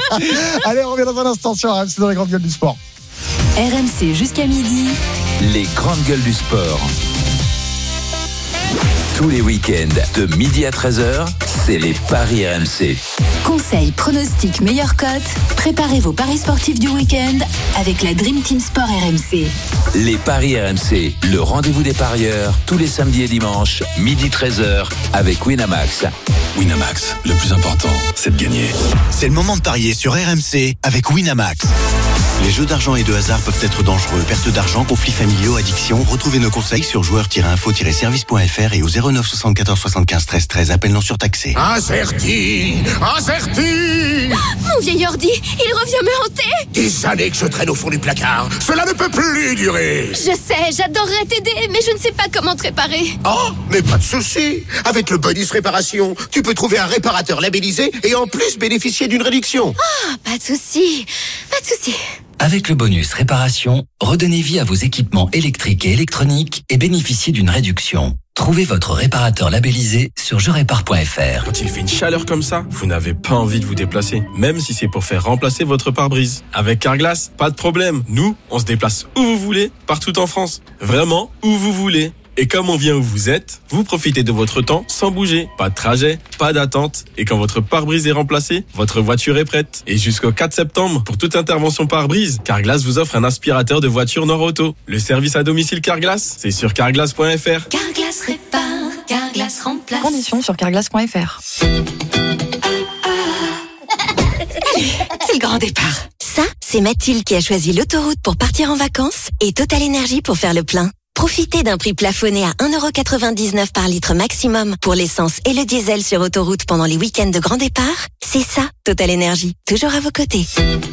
Allez, on revient dans un instant sur R M C dans les grandes gueules du sport. R M C jusqu'à midi. Les grandes gueules du sport. Tous les week-ends, de midi à treize heures, c'est les paris R M C. Conseils, pronostics, meilleures cotes. Préparez vos paris sportifs du week-end avec la Dream Team Sport R M C. Les paris R M C, le rendez-vous des parieurs, tous les samedis et dimanches, midi treize heures, avec Winamax. Winamax, le plus important, c'est de gagner. C'est le moment de parier sur R M C avec Winamax. Les jeux d'argent et de hasard peuvent être dangereux. Perte d'argent, conflits familiaux, addiction. Retrouvez nos conseils sur joueurs tiret info tiret service point f r et au zéro neuf soixante-quatorze soixante-quinze treize treize. Appel non surtaxé. Acerti, Acerti. Mon vieil ordi, il revient me hanter. Des années que je traîne au fond du placard. Cela ne peut plus durer. Je sais, j'adorerais t'aider, mais je ne sais pas comment te réparer. Oh, mais pas de souci. Avec le bonus réparation, tu peux trouver un réparateur labellisé et en plus bénéficier d'une réduction. Ah, pas de souci, pas de souci. Avec le bonus réparation, redonnez vie à vos équipements électriques et électroniques et bénéficiez d'une réduction. Trouvez votre réparateur labellisé sur je répare point f r. Quand il fait une chaleur comme ça, vous n'avez pas envie de vous déplacer, même si c'est pour faire remplacer votre pare-brise. Avec Carglass, pas de problème. Nous, on se déplace où vous voulez, partout en France. Vraiment, où vous voulez. Et comme on vient où vous êtes, vous profitez de votre temps sans bouger. Pas de trajet, pas d'attente. Et quand votre pare-brise est remplacé, votre voiture est prête. Et jusqu'au quatre septembre, pour toute intervention pare-brise, Carglass vous offre un aspirateur de voiture Nord-Auto. Le service à domicile Carglass, c'est sur carglass point f r. Carglass répare, Carglass remplace. Conditions sur carglass point f r. Allez, c'est le grand départ. Ça, c'est Mathilde qui a choisi l'autoroute pour partir en vacances et Total Énergie pour faire le plein. Profitez d'un prix plafonné à un euro quatre-vingt-dix-neuf par litre maximum pour l'essence et le diesel sur autoroute pendant les week-ends de grand départ. C'est ça, Total Énergie, toujours à vos côtés.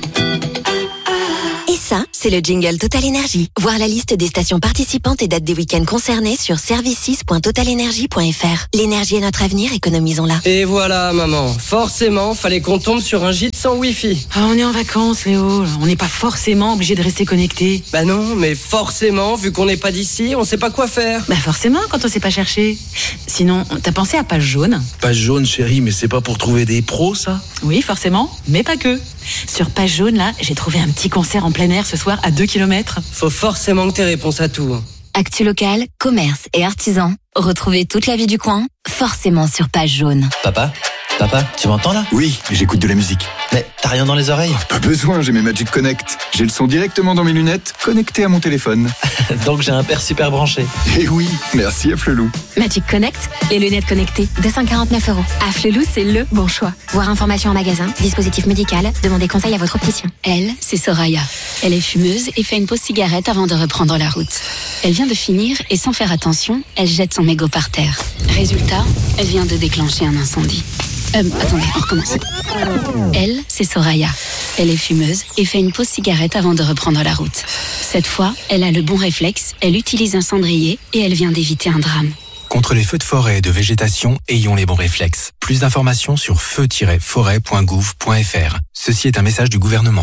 Et ça, c'est le jingle Total Énergie. Voir la liste des stations participantes et dates des week-ends concernés sur services point total énergie point f r. L'énergie est notre avenir, économisons-la. Et voilà, maman. Forcément, fallait qu'on tombe sur un gîte sans Wi-Fi. Ah, on est en vacances, Léo. On n'est pas forcément obligé de rester connecté. Bah non, mais forcément, vu qu'on n'est pas d'ici, on sait pas quoi faire. Bah forcément, quand on sait pas chercher. Sinon, t'as pensé à Page Jaune? Page Jaune, chérie, mais c'est pas pour trouver des pros, ça? Oui, forcément, mais pas que. Sur Page Jaune, là, j'ai trouvé un petit concert en plein air ce soir à deux kilomètres. Faut forcément que t'aies réponse à tout. Actu local, commerce et artisans. Retrouvez toute la vie du coin, forcément sur Page Jaune. Papa, papa, tu m'entends là? Oui, j'écoute de la musique. Mais t'as rien dans les oreilles? Oh, pas besoin, j'ai mes Magic Connect. J'ai le son directement dans mes lunettes, connecté à mon téléphone. Donc j'ai un père super branché. Eh oui, merci à Flelou. Magic Connect, les lunettes connectées, deux cent quarante-neuf euros. À Flelou, c'est le bon choix. Voir information en magasin, dispositif médical, demandez conseil à votre opticien. Elle, c'est Soraya. Elle est fumeuse et fait une pause cigarette avant de reprendre la route. Elle vient de finir et sans faire attention, elle jette son mégot par terre. Résultat, elle vient de déclencher un incendie. Euh, attendez, on recommence. Elle, c'est Soraya. Elle est fumeuse et fait une pause cigarette avant de reprendre la route. Cette fois, elle a le bon réflexe, elle utilise un cendrier et elle vient d'éviter un drame. Contre les feux de forêt et de végétation, ayons les bons réflexes. Plus d'informations sur feu tiret forêt point gouv point f r. Ceci est un message du gouvernement.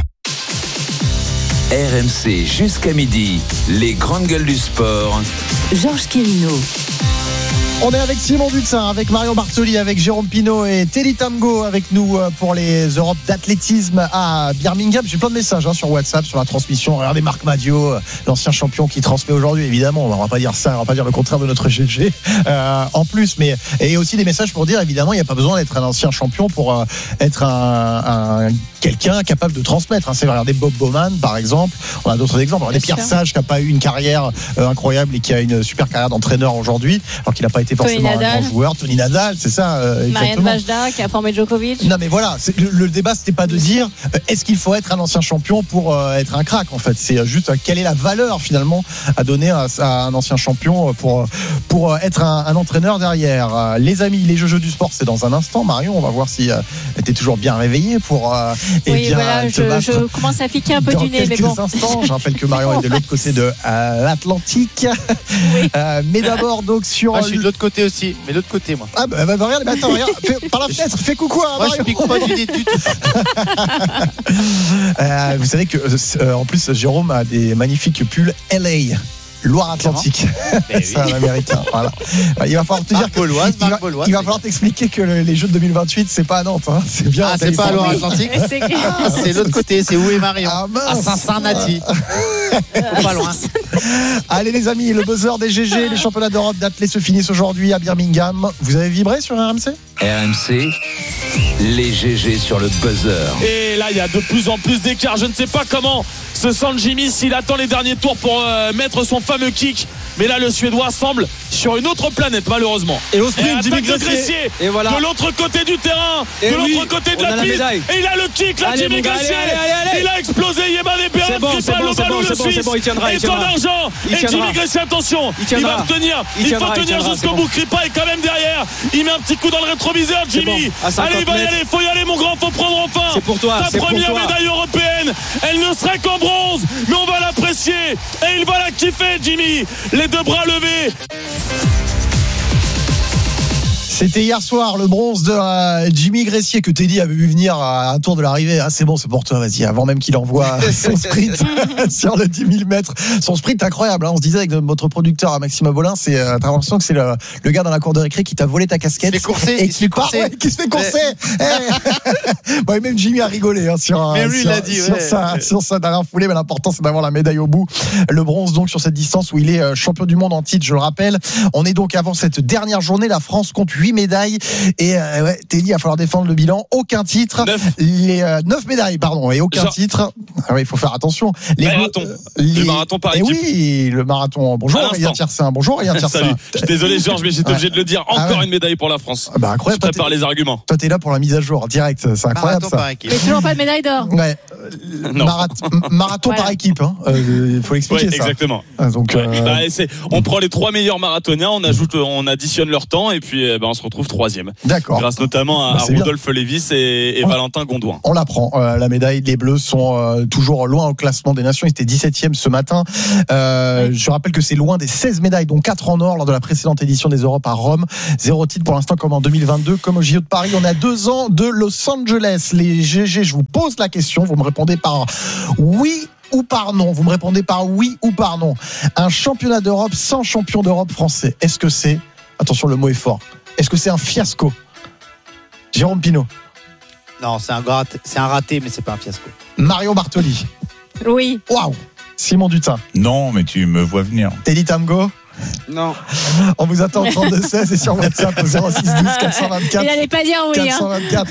R M C jusqu'à midi, les grandes gueules du sport. Georges Quirino. On est avec Simon Dutin, avec Marion Bartoli, avec Jérôme Pinault et Teddy Tamgo avec nous pour les Europes d'athlétisme à Birmingham. J'ai plein de messages hein, sur WhatsApp, sur la transmission. Regardez Marc Madio, l'ancien champion qui transmet aujourd'hui, évidemment. On va pas dire ça, on va pas dire le contraire de notre G G euh, en plus. Mais et aussi des messages pour dire, évidemment, il n'y a pas besoin d'être un ancien champion pour euh, être un, un quelqu'un capable de transmettre. Hein. C'est regardez Bob Bowman, par exemple. On a d'autres exemples. Regardez Pierre Sage qui n'a pas eu une carrière euh, incroyable et qui a une super carrière d'entraîneur aujourd'hui, alors qu'il n'a pas été forcément un grand joueur. Tony Nadal, c'est ça. Euh, Marianne Vajda qui a formé Djokovic. Non mais voilà, c'est, le, le débat c'était pas de dire euh, est-ce qu'il faut être un ancien champion pour euh, être un crack en fait. C'est juste euh, quelle est la valeur finalement à donner à, à un ancien champion pour pour être un, un entraîneur derrière. Euh, les amis, les jeux, jeux du sport, c'est dans un instant. Marion, on va voir si euh, t'es toujours bien réveillée pour. Euh, oui, eh bien, voilà, je, je commence à piquer un peu du nez, mais bon. Instants. Je rappelle que Marion est de l'autre côté de euh, l'Atlantique. Oui. Euh, mais d'abord donc sur. Ah, je suis de l'autre côté aussi. Mais de l'autre côté, moi. Ah, bah, bah regarde, bah, attends, regarde, fais, par la fenêtre, fais coucou à Moi, je pique pas du nez du tout. euh, vous savez que, euh, en plus, Jérôme a des magnifiques pulls L A. Loire-Atlantique. C'est un américain. Voilà. Il va falloir te dire que Gauloise, il, va, Gauloise, il va falloir t'expliquer que le, les Jeux de deux mille vingt-huit, c'est pas à Nantes. Hein. C'est bien. Ah, c'est pas à Loire-Atlantique. C'est, ah, c'est l'autre côté. C'est où est Marion? Ah, à Cincinnati. Pas loin. Allez les amis, le buzzer des G G, les championnats d'Europe d'athlée se finissent aujourd'hui à Birmingham. Vous avez vibré sur R M C ? R M C, les G G sur le buzzer. Et là, il y a de plus en plus d'écart. Je ne sais pas comment se sent Jimmy s'il attend les derniers tours pour euh, mettre son fameux kick. Mais là, le Suédois semble sur une autre planète, malheureusement. Et au sprint, et Jimmy Gressier, Gressier. Et voilà. De l'autre côté du terrain, et de oui, l'autre côté de la, la piste. Médaille. Et il a le kick, là, allez, Jimmy gars, Gressier. allez, allez, allez. Il a explosé. Yéman et Perrin c'est bon, qui c'est parle bon, au c'est ballon, bon, le c'est bon, Suisse. il tiendra, il et ton tiendra. argent. Il et tiendra. Jimmy Gressier, attention. Il, il va tenir. Il, il tiendra, faut tenir tiendra, jusqu'au bout. Kripa est quand même derrière. Il met un petit coup dans le rétroviseur, Jimmy. Bon, allez, il va y aller. Faut y aller, mon grand. Faut prendre enfin. C'est pour toi. Ta c'est première pour toi. médaille européenne. Elle ne serait qu'en bronze. Mais on va l'apprécier. Et il va la kiffer, Jimmy. Les deux bras levés. C'était hier soir le bronze de euh, Jimmy Gressier que Teddy avait vu venir à un tour de l'arrivée. Ah, c'est bon, c'est pour toi, vas-y, avant même qu'il envoie son sprint sur le dix mille mètres. Son sprint incroyable, hein. On se disait avec notre producteur Maxime Abolin, c'est, euh, t'as l'impression que c'est le, le gars dans la cour de récré qui t'a volé ta casquette. Il se fait courser, et il se fait qui, part, courser. ouais, qui se fait courser. Ouais. Bon, et même Jimmy a rigolé hein, sur, Mais lui, sur, il a dit, sur, ouais. sa, sur sa dernière foulée, mais l'important c'est d'avoir la médaille au bout. Le bronze donc sur cette distance où il est euh, champion du monde en titre, je le rappelle. On est donc avant cette dernière journée, la France compte huit médailles. Et euh, ouais, Teddy, il va falloir défendre le bilan. Aucun titre. Neuf. Les euh, neuf médailles, pardon, et aucun Genre. titre. Ah ouais, il faut faire attention. Les Marathon. euh, les... Le marathon par Et équipe. oui, le marathon. Bonjour, À Aurélien l'instant. Tiersin. Bonjour, Aurélien Tiersin. Salut. Je suis désolé, Georges, mais j'étais Ouais. obligé de le dire. Ah Encore ouais. une médaille pour la France. Bah, incroyable. Je prépare Toi, t'es- les arguments. Toi, t'es là pour la mise à jour, direct. C'est incroyable Marathon ça. par équipe. Mais toujours pas de médaille d'or. Ouais. Non. Marat- marathon Voilà. par équipe. Il hein. euh, faut Ouais, l'expliquer ça. exactement. Ah, Donc, Ouais. euh, Bah, c'est- on prend les trois meilleurs marathoniens, on ajoute, on additionne leur temps et puis eh ben, on se retrouve troisième. d'accord. Grâce notamment à, Bah, à c'est bien. Rudolf Lévis et, et Ouais. Valentin Gondouin. On l'apprend. Euh, la médaille, les Bleus sont euh, toujours loin au classement des nations. Ils étaient dix-septième ce matin. Euh, Je rappelle que c'est loin des seize médailles, dont quatre en or lors de la précédente édition des Europes à Rome. Zéro titre pour l'instant comme en deux mille vingt-deux, comme au J O de Paris. On a deux ans de Los Angeles. Les G G, je vous pose la question. Vous me répondez par oui ou par non. Vous me répondez par oui ou par non. Un championnat d'Europe sans champion d'Europe français. Est-ce que c'est, attention, le mot est fort, est-ce que c'est un fiasco? Jérôme Pinault. Non, c'est un, raté, c'est un raté, mais c'est pas un fiasco. Marion Bartoli. Oui. Waouh. Simon Dutin. Non, mais tu me vois venir. Teddy Tamgo. Non. On vous attend au trente-deux seize et sur WhatsApp au zéro six douze quatre cent vingt-quatre. Il n'allait pas dire oui. quatre cent Hein. vingt-quatre.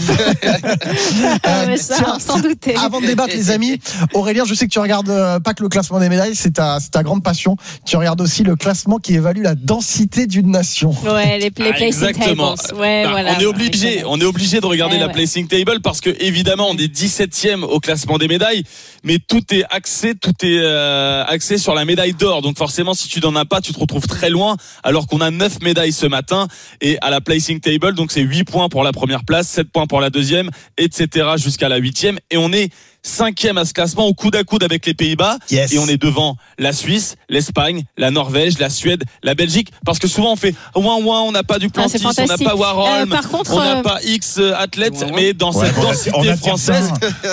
Ah, mais ça, tiens, sans douter. Avant de débattre, les amis, Aurélien, je sais que tu regardes euh, pas que le classement des médailles, c'est ta, c'est ta grande passion. Tu regardes aussi le classement qui évalue la densité d'une nation. Ouais, les, les Ah, placing exactement. tables. Ouais, Bah, voilà. on est obligé, on est obligé de regarder Eh la ouais. placing table parce que évidemment on est dix-septième au classement des médailles, mais tout est axé, tout est euh, axé sur la médaille d'or. Donc forcément, si tu n'en as pas, tu te retrouves très loin. Alors qu'on a neuf médailles ce matin et à la placing table, donc c'est huit points pour la première place, sept points pour la deuxième, et cetera jusqu'à la huitième. Et on est cinquième à ce classement au coude à coude avec les Pays-Bas. Yes. Et on est devant la Suisse, l'Espagne, la Norvège, la Suède, la Belgique. Parce que souvent on fait ouin ouin, on n'a pas du Ah, c'est Plantis, on n'a fantastique. pas Warholm, Euh, par contre, on n'a euh, pas X athlètes, Ouais, ouais. mais dans Ouais, cette on a- densité on a française,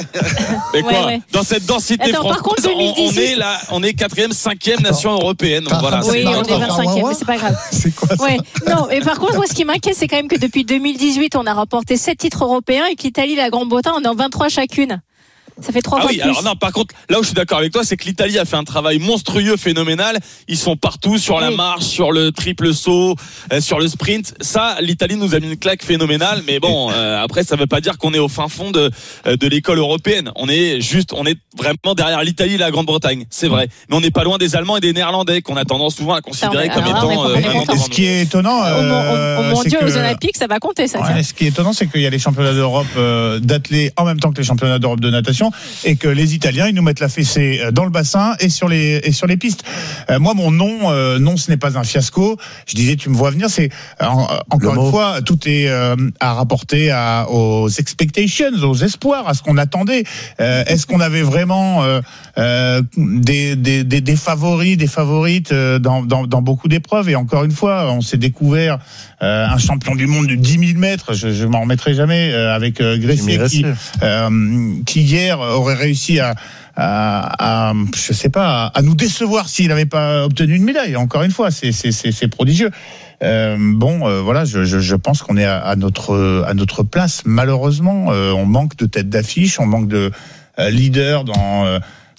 mais quoi, Ouais, ouais. dans cette densité Attends, par française, contre, on, on deux mille dix-huit. est là, on est quatrième, cinquième nation européenne. T'as- Voilà, t'as- Oui, c'est Mario, on tu vas est faire vingt-cinquième, ouin-ouin mais c'est pas grave. C'est quoi ça? Ouais, non, mais par contre, moi, ce qui m'inquiète, c'est quand même que depuis deux mille dix-huit, on a remporté sept titres européens et que l'Italie et la Grande-Bretagne en ont vingt-trois chacune. Ça fait trois Ah fois oui, plus. alors non, par contre, là où je suis d'accord avec toi, c'est que l'Italie a fait un travail monstrueux, phénoménal. Ils sont partout sur la Oui. marche, sur le triple saut, euh, sur le sprint. Ça, l'Italie nous a mis une claque phénoménale. Mais bon, euh, après, ça veut pas dire qu'on est au fin fond de euh, de l'école européenne. On est juste, on est vraiment derrière l'Italie et la Grande-Bretagne, c'est vrai. Mais on n'est pas loin des Allemands et des Néerlandais qu'on a tendance souvent à considérer Ça, on est- comme alors là, on est étant euh, complètement vraiment content. devant Ce qui est étonnant, Au, euh, au, au c'est mondiaux, que- aux Olympiques, ça va compter, ça. tiens. Ouais, ce qui est étonnant, c'est qu'il y a les championnats d'Europe euh, d'athlètes en même temps que les championnats d'Europe de natation, et que les Italiens, ils nous mettent la fessée dans le bassin et sur les et sur les pistes. Euh, moi, mon nom, euh, non, ce n'est pas un fiasco. Je disais, tu me vois venir. C'est euh, encore une fois, tout est euh, à rapporter à, aux expectations, aux espoirs, à ce qu'on attendait. Euh, est-ce qu'on avait vraiment euh, euh, des, des, des, des favoris, des favorites euh, dans, dans, dans beaucoup d'épreuves? Et encore une fois, on s'est découvert euh, un champion du monde de dix mille mètres. Je, je m'en remettrai jamais euh, avec euh, Gressier qui, euh, qui hier aurait réussi à À, à, je sais pas, à nous décevoir s'il n'avait pas obtenu une médaille. Encore une fois, c'est, c'est, c'est, c'est prodigieux. Euh, bon, euh, voilà, je, je, je pense qu'on est à, à notre à notre place. Malheureusement, euh, on manque de tête d'affiche, on manque de euh, leader dans euh,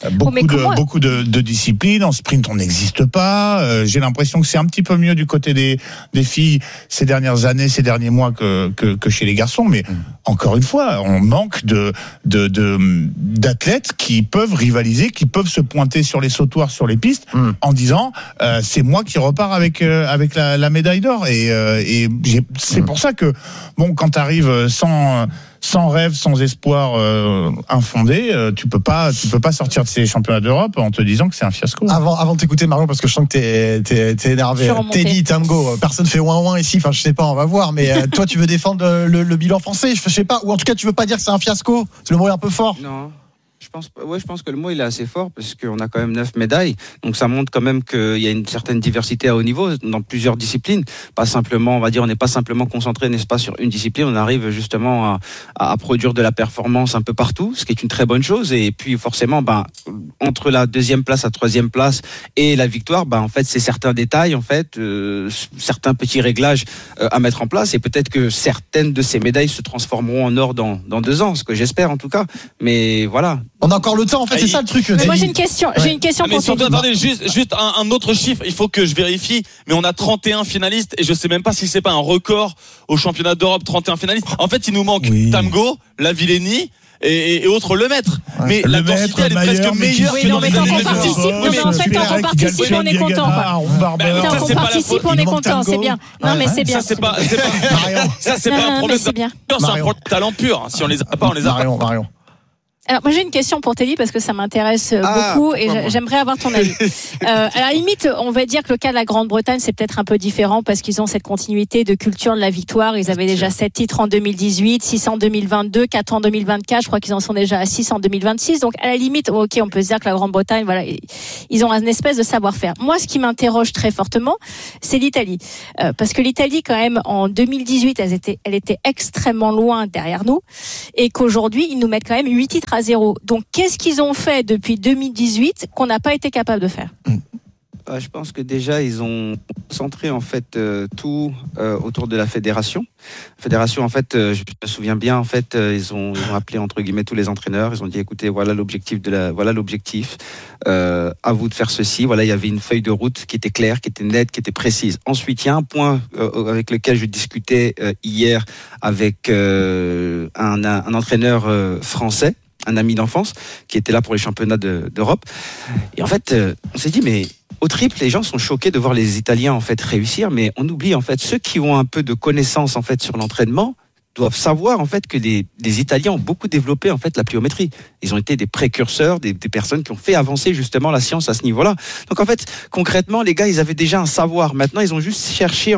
Beaucoup, oh, de, comment... beaucoup de, de disciplines. En sprint, on n'existe pas. Euh, j'ai l'impression que c'est un petit peu mieux du côté des, des filles ces dernières années, ces derniers mois que, que, que chez les garçons. Mais mmh. encore une fois, on manque de, de, de, d'athlètes qui peuvent rivaliser, qui peuvent se pointer sur les sautoirs, sur les pistes, mmh. en disant euh, c'est moi qui repars avec, euh, avec la, la médaille d'or. Et, euh, et j'ai, c'est mmh. pour ça que, bon, quand tu arrives sans... sans rêve, sans espoir euh, infondé, euh, tu peux pas, tu peux pas sortir de ces championnats d'Europe en te disant que c'est un fiasco. Avant, avant de t'écouter Marion, parce que je sens que t'es, t'es, t'es énervé. Teddy, Tango, personne fait ouin ouin ici. Enfin, je sais pas, on va voir. Mais euh, toi, tu veux défendre le, le bilan français, je sais pas, ou en tout cas, tu veux pas dire que c'est un fiasco. Le mot est un peu fort. Non. Je pense, ouais, je pense que le mot il est assez fort parce qu'on a quand même neuf médailles, donc ça montre quand même qu'il y a une certaine diversité à haut niveau dans plusieurs disciplines. Pas simplement, on va dire, on n'est pas simplement concentré, n'est-ce pas, sur une discipline. On arrive justement à, à produire de la performance un peu partout, ce qui est une très bonne chose. Et puis forcément, ben entre la deuxième place, la troisième place et la victoire, ben en fait c'est certains détails, en fait, euh, certains petits réglages euh, à mettre en place. Et peut-être que certaines de ces médailles se transformeront en or dans dans deux ans, ce que j'espère en tout cas. Mais voilà. On a encore le temps, en fait, ah, c'est il... ça le truc. Mais moi j'ai une question, ouais. j'ai une question ah, mais pour surtout, attendez, juste, juste un, un autre chiffre, il faut que je vérifie, mais on a trente et un finalistes et je sais même pas si c'est pas un record au championnat d'Europe, trente et un finalistes. En fait, il nous manque oui. Tamgo, Lavillenie et, et autres le maître. Ouais. Mais la densité elle est presque meilleure oui, que non, dans mais les quand années on participe, non, mais en fait, quand on participe, on est content. Quand on participe, on est content, c'est bien. Non, mais c'est bien. Ça, c'est pas, c'est pas, ça, c'est pas un problème. C'est un problème de talent pur. Si on les a pas, on les a pas. Marion, Marion. Alors moi j'ai une question pour Teddy parce que ça m'intéresse ah, beaucoup et bon. j'aimerais avoir ton avis. euh, à la limite, on va dire que le cas de la Grande-Bretagne c'est peut-être un peu différent parce qu'ils ont cette continuité de culture de la victoire. Ils avaient déjà sept titres en deux mille dix-huit, six en deux mille vingt-deux, quatre en deux mille vingt-quatre. Je crois qu'ils en sont déjà à six en deux mille vingt-six. Donc à la limite, ok, on peut se dire que la Grande-Bretagne, voilà, ils ont un espèce de savoir-faire. Moi, ce qui m'interroge très fortement, c'est l'Italie, euh, parce que l'Italie quand même en deux mille dix-huit, elle était, elle était extrêmement loin derrière nous et qu'aujourd'hui ils nous mettent quand même huit titres à zéro. Donc, qu'est-ce qu'ils ont fait depuis deux mille dix-huit qu'on n'a pas été capable de faire ? euh, Je pense que déjà, ils ont centré en fait euh, tout euh, autour de la fédération. La fédération, en fait, euh, je me souviens bien, en fait, euh, ils, ont, ils ont appelé entre guillemets tous les entraîneurs. Ils ont dit, écoutez, voilà l'objectif de la, voilà l'objectif. Euh, à vous de faire ceci. Voilà, il y avait une feuille de route qui était claire, qui était nette, qui était précise. Ensuite, il y a un point euh, avec lequel je discutais euh, hier avec euh, un, un entraîneur euh, français, un ami d'enfance qui était là pour les championnats de, d'Europe. Et en fait, euh, on s'est dit, mais au triple, les gens sont choqués de voir les Italiens en fait réussir, mais on oublie en fait ceux qui ont un peu de connaissances en fait sur l'entraînement doivent savoir en fait que les, les Italiens ont beaucoup développé en fait la pliométrie. Ils ont été des précurseurs, des, des personnes qui ont fait avancer justement la science à ce niveau-là. Donc en fait, concrètement, les gars, ils avaient déjà un savoir. Maintenant, ils ont juste cherché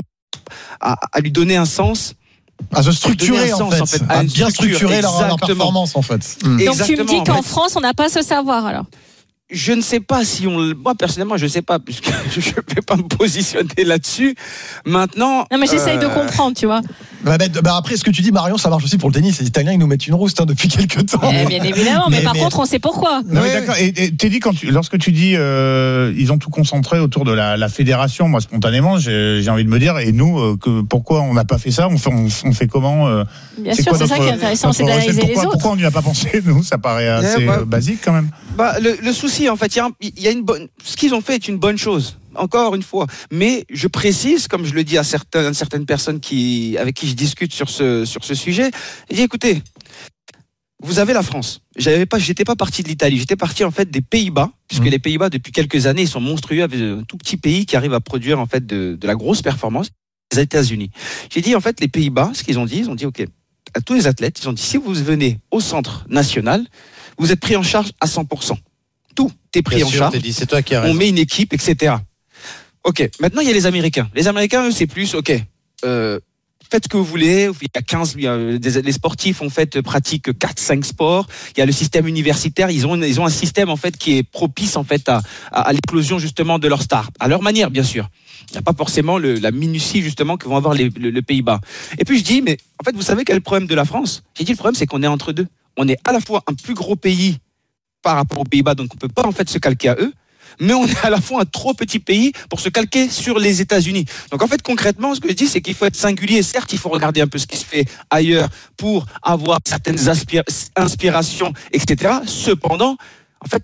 à, à lui donner un sens. À se structurer en, sens, fait. en fait, à, à bien structurer leur, leur performance en fait. Mmh. Donc tu me dis qu'en en fait, France on n'a pas ce savoir alors? Je ne sais pas si on... Moi, personnellement, je ne sais pas, puisque je ne vais pas me positionner là-dessus. Maintenant... Non, mais j'essaye euh... de comprendre, tu vois. Bah, bah, bah, après, ce que tu dis, Marion, ça marche aussi pour le tennis. Les Italiens, ils nous mettent une rouste hein, depuis quelques temps. Eh, bien évidemment, mais, mais par mais... contre, on sait pourquoi. Non, mais d'accord. Et, et t'es dit, quand tu, lorsque tu dis euh, ils ont tout concentré autour de la, la fédération, moi, spontanément, j'ai, j'ai envie de me dire, et nous, euh, que, pourquoi on n'a pas fait ça on fait, on, on fait comment euh, Bien sûr, c'est notre, ça qui est intéressant, c'est d'analyser les autres. Pourquoi on n'y a pas pensé, nous? Ça paraît assez yeah, bah, basique, quand même. Bah, le, le souci, en fait, il y a, y a une bonne... Ce qu'ils ont fait est une bonne chose. Encore une fois, mais je précise, comme je le dis à certaines, certaines personnes qui, avec qui je discute sur ce, sur ce sujet, je dis écoutez, vous avez la France. J'avais pas, j'étais pas parti de l'Italie, j'étais parti en fait des Pays-Bas, puisque mmh. les Pays-Bas depuis quelques années ils sont monstrueux, avec un tout petit pays qui arrive à produire en fait de, de la grosse performance. Les États-Unis. J'ai dit en fait les Pays-Bas, ce qu'ils ont dit, ils ont dit ok, à tous les athlètes, ils ont dit si vous venez au centre national, vous êtes pris en charge à cent pour cent. Tout est pris Bien en sûr, charge. Dit, c'est toi qui as on raison. met une équipe, et cetera. Ok, maintenant il y a les Américains. Les Américains, eux, c'est plus, ok, euh, faites ce que vous voulez. Il y a quinze, il y a des, les sportifs en fait pratiquent quatre cinq sports. Il y a le système universitaire. Ils ont, ils ont un système en fait qui est propice en fait à, à, à l'éclosion justement de leurs stars, à leur manière bien sûr. Il n'y a pas forcément le, la minutie justement que vont avoir les, le, le Pays-Bas. Et puis je dis, mais en fait, vous savez quel est le problème de la France? J'ai dit le problème, c'est qu'on est entre deux. On est à la fois un plus gros pays par rapport aux Pays-Bas, donc on peut pas en fait se calquer à eux. Mais on est à la fois un trop petit pays pour se calquer sur les États-Unis. Donc en fait, concrètement, ce que je dis, c'est qu'il faut être singulier. Certes, il faut regarder un peu ce qui se fait ailleurs pour avoir certaines aspira- inspirations, et cetera. Cependant, en fait,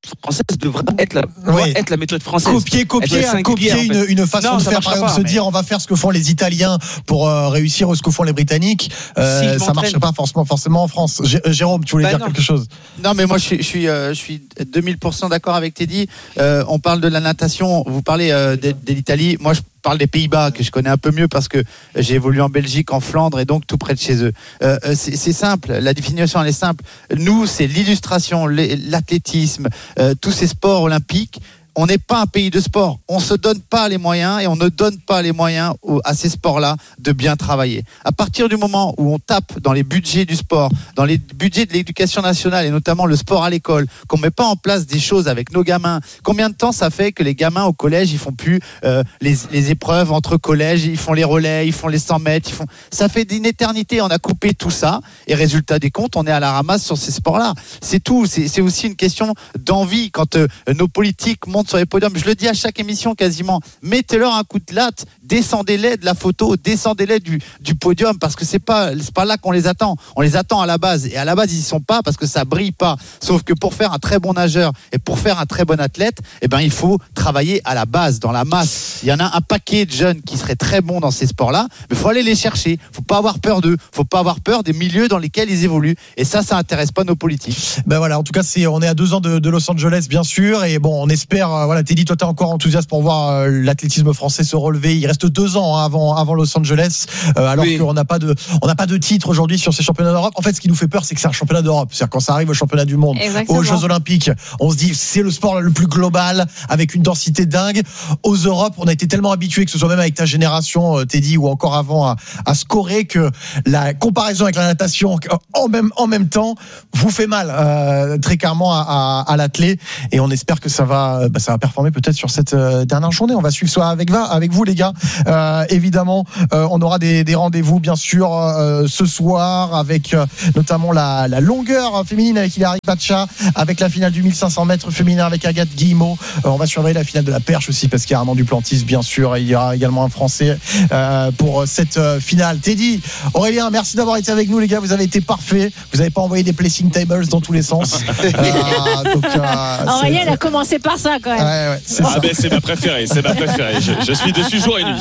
française devrait être la, doit Oui. être la méthode française. Copier, copier, Elle doit être copier singulière, en fait. une, une façon Non, de ça faire, par marchera exemple, pas, se mais- dire on va faire ce que font les Italiens pour euh, réussir ou ce que font les Britanniques, euh, Si je ça m'entraîne- marcherait pas forcément, forcément en France. Jé- Jérôme, tu voulais Bah dire non. quelque chose? Non, mais moi, je suis, je suis, euh, je suis deux mille pour cent d'accord avec Teddy. Euh, on parle de la natation, vous parlez euh, de, de l'Italie. Moi, je parle des Pays-Bas, que je connais un peu mieux parce que j'ai évolué en Belgique, en Flandre et donc tout près de chez eux. Euh, euh, c'est, c'est simple, la définition, elle est simple. Nous, c'est l'illustration, l'é- l'athlétisme, euh, tous ces sports olympiques. On n'est pas un pays de sport. On se donne pas les moyens et on ne donne pas les moyens au- à ces sports-là de bien travailler. À partir du moment où on tape dans les budgets du sport, dans les budgets de l'éducation nationale et notamment le sport à l'école, qu'on met pas en place des choses avec nos gamins, combien de temps ça fait que les gamins au collège, ils font plus euh, les, les épreuves entre collèges, ils font les relais, ils font les cent mètres, ils font... Ça fait d'une éternité, on a coupé tout ça et résultat des comptes, on est à la ramasse sur ces sports-là. C'est tout, c'est, c'est aussi une question d'envie quand euh, nos politiques montent sur les podiums. Je le dis à chaque émission quasiment, mettez-leur un coup de latte, descendez-les de la photo, descendez-les du, du podium parce que c'est pas, c'est pas là qu'on les attend. On les attend à la base et à la base ils y sont pas parce que ça brille pas. Sauf que pour faire un très bon nageur et pour faire un très bon athlète, eh ben il faut travailler à la base, dans la masse. Il y en a un paquet de jeunes qui seraient très bons dans ces sports-là, mais il faut aller les chercher. Faut pas avoir peur d'eux. Faut pas avoir peur des milieux dans lesquels ils évoluent. Et ça, ça intéresse pas nos politiques. Ben voilà, en tout cas, c'est, on est à deux ans de, de Los Angeles, bien sûr, et bon, on espère. euh, Voilà, Teddy, toi, t'es encore enthousiaste pour voir euh, l'athlétisme français se relever. Il reste deux ans hein, avant, avant Los Angeles, euh, alors Oui. qu'on n'a pas de, on n'a pas de titre aujourd'hui sur ces championnats d'Europe. En fait, ce qui nous fait peur, c'est que c'est un championnat d'Europe. C'est-à-dire quand ça arrive au championnat du monde, Exactement. aux Jeux Olympiques, on se dit c'est le sport le plus global avec une densité dingue. Aux Europes, on a été tellement habitués, que ce soit même avec ta génération, euh, Teddy, ou encore avant, à, à scorer que la comparaison avec la natation en même en même temps vous fait mal euh, très clairement à, à, à l'athlé, et on espère que ça va bah, ça va performer peut-être sur cette euh, dernière journée. On va suivre ça avec va avec vous les gars. Euh, évidemment, euh, on aura des, des rendez-vous bien sûr euh, ce soir avec euh, notamment la, la longueur féminine avec Hilary Pacha, avec la finale du mille cinq cents mètres féminin avec Agathe Guillemot. Euh, on va surveiller la finale de la perche aussi parce qu'il y a Armand Duplantis bien sûr, et il y aura également un Français euh, pour cette euh, finale. Teddy, Aurélien, merci d'avoir été avec nous les gars, vous avez été parfaits. Vous n'avez pas envoyé des placing tables dans tous les sens. Euh, donc, euh, Aurélien, c'est- il a commencé par ça quand même. Ouais, ouais, c'est Ah ça. ben c'est ma préférée, c'est ma préférée. Je, je suis dessus jour et nuit.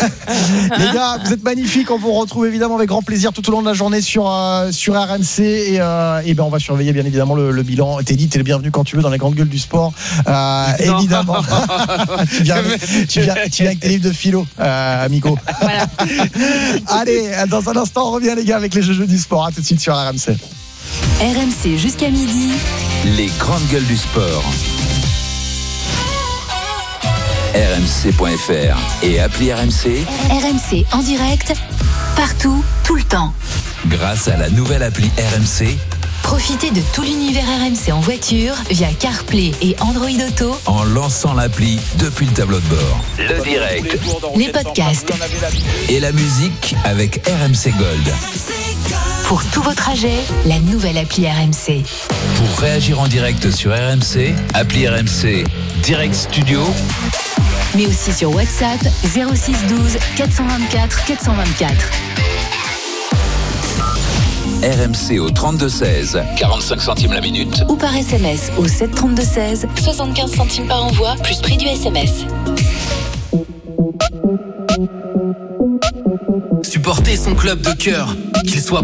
Les gars, vous êtes magnifiques. On vous retrouve évidemment avec grand plaisir tout au long de la journée sur euh, sur R M C, et, euh, et ben on va surveiller bien évidemment le, le bilan. Teddy, t'es le bienvenu quand tu veux dans les grandes gueules du sport. Euh, Non. évidemment. tu, viens, tu, viens, tu viens avec tes livres de philo, euh, amico. Voilà. Allez, dans un instant, on revient les gars avec les jeux du sport. À tout de suite sur R M C. R M C jusqu'à midi. Les grandes gueules du sport. R M C point F R et appli R M C R M C en direct, partout, tout le temps. grâce à la nouvelle appli R M C Profitez de tout l'univers R M C en voiture via CarPlay et Android Auto, en lançant l'appli depuis le tableau de bord. Le direct les podcasts. et la musique avec R M C Gold. Pour tous vos trajets, la nouvelle appli R M C. Pour réagir en direct sur R M C, appli R M C Direct Studio Mais aussi sur WhatsApp zéro six douze quatre cent vingt-quatre quatre cent vingt-quatre. R M C au trente-deux seize, quarante-cinq centimes la minute. Ou par S M S au sept trente-deux seize, soixante-quinze centimes par envoi, plus prix du S M S. Supporter son club de cœur, qu'il soit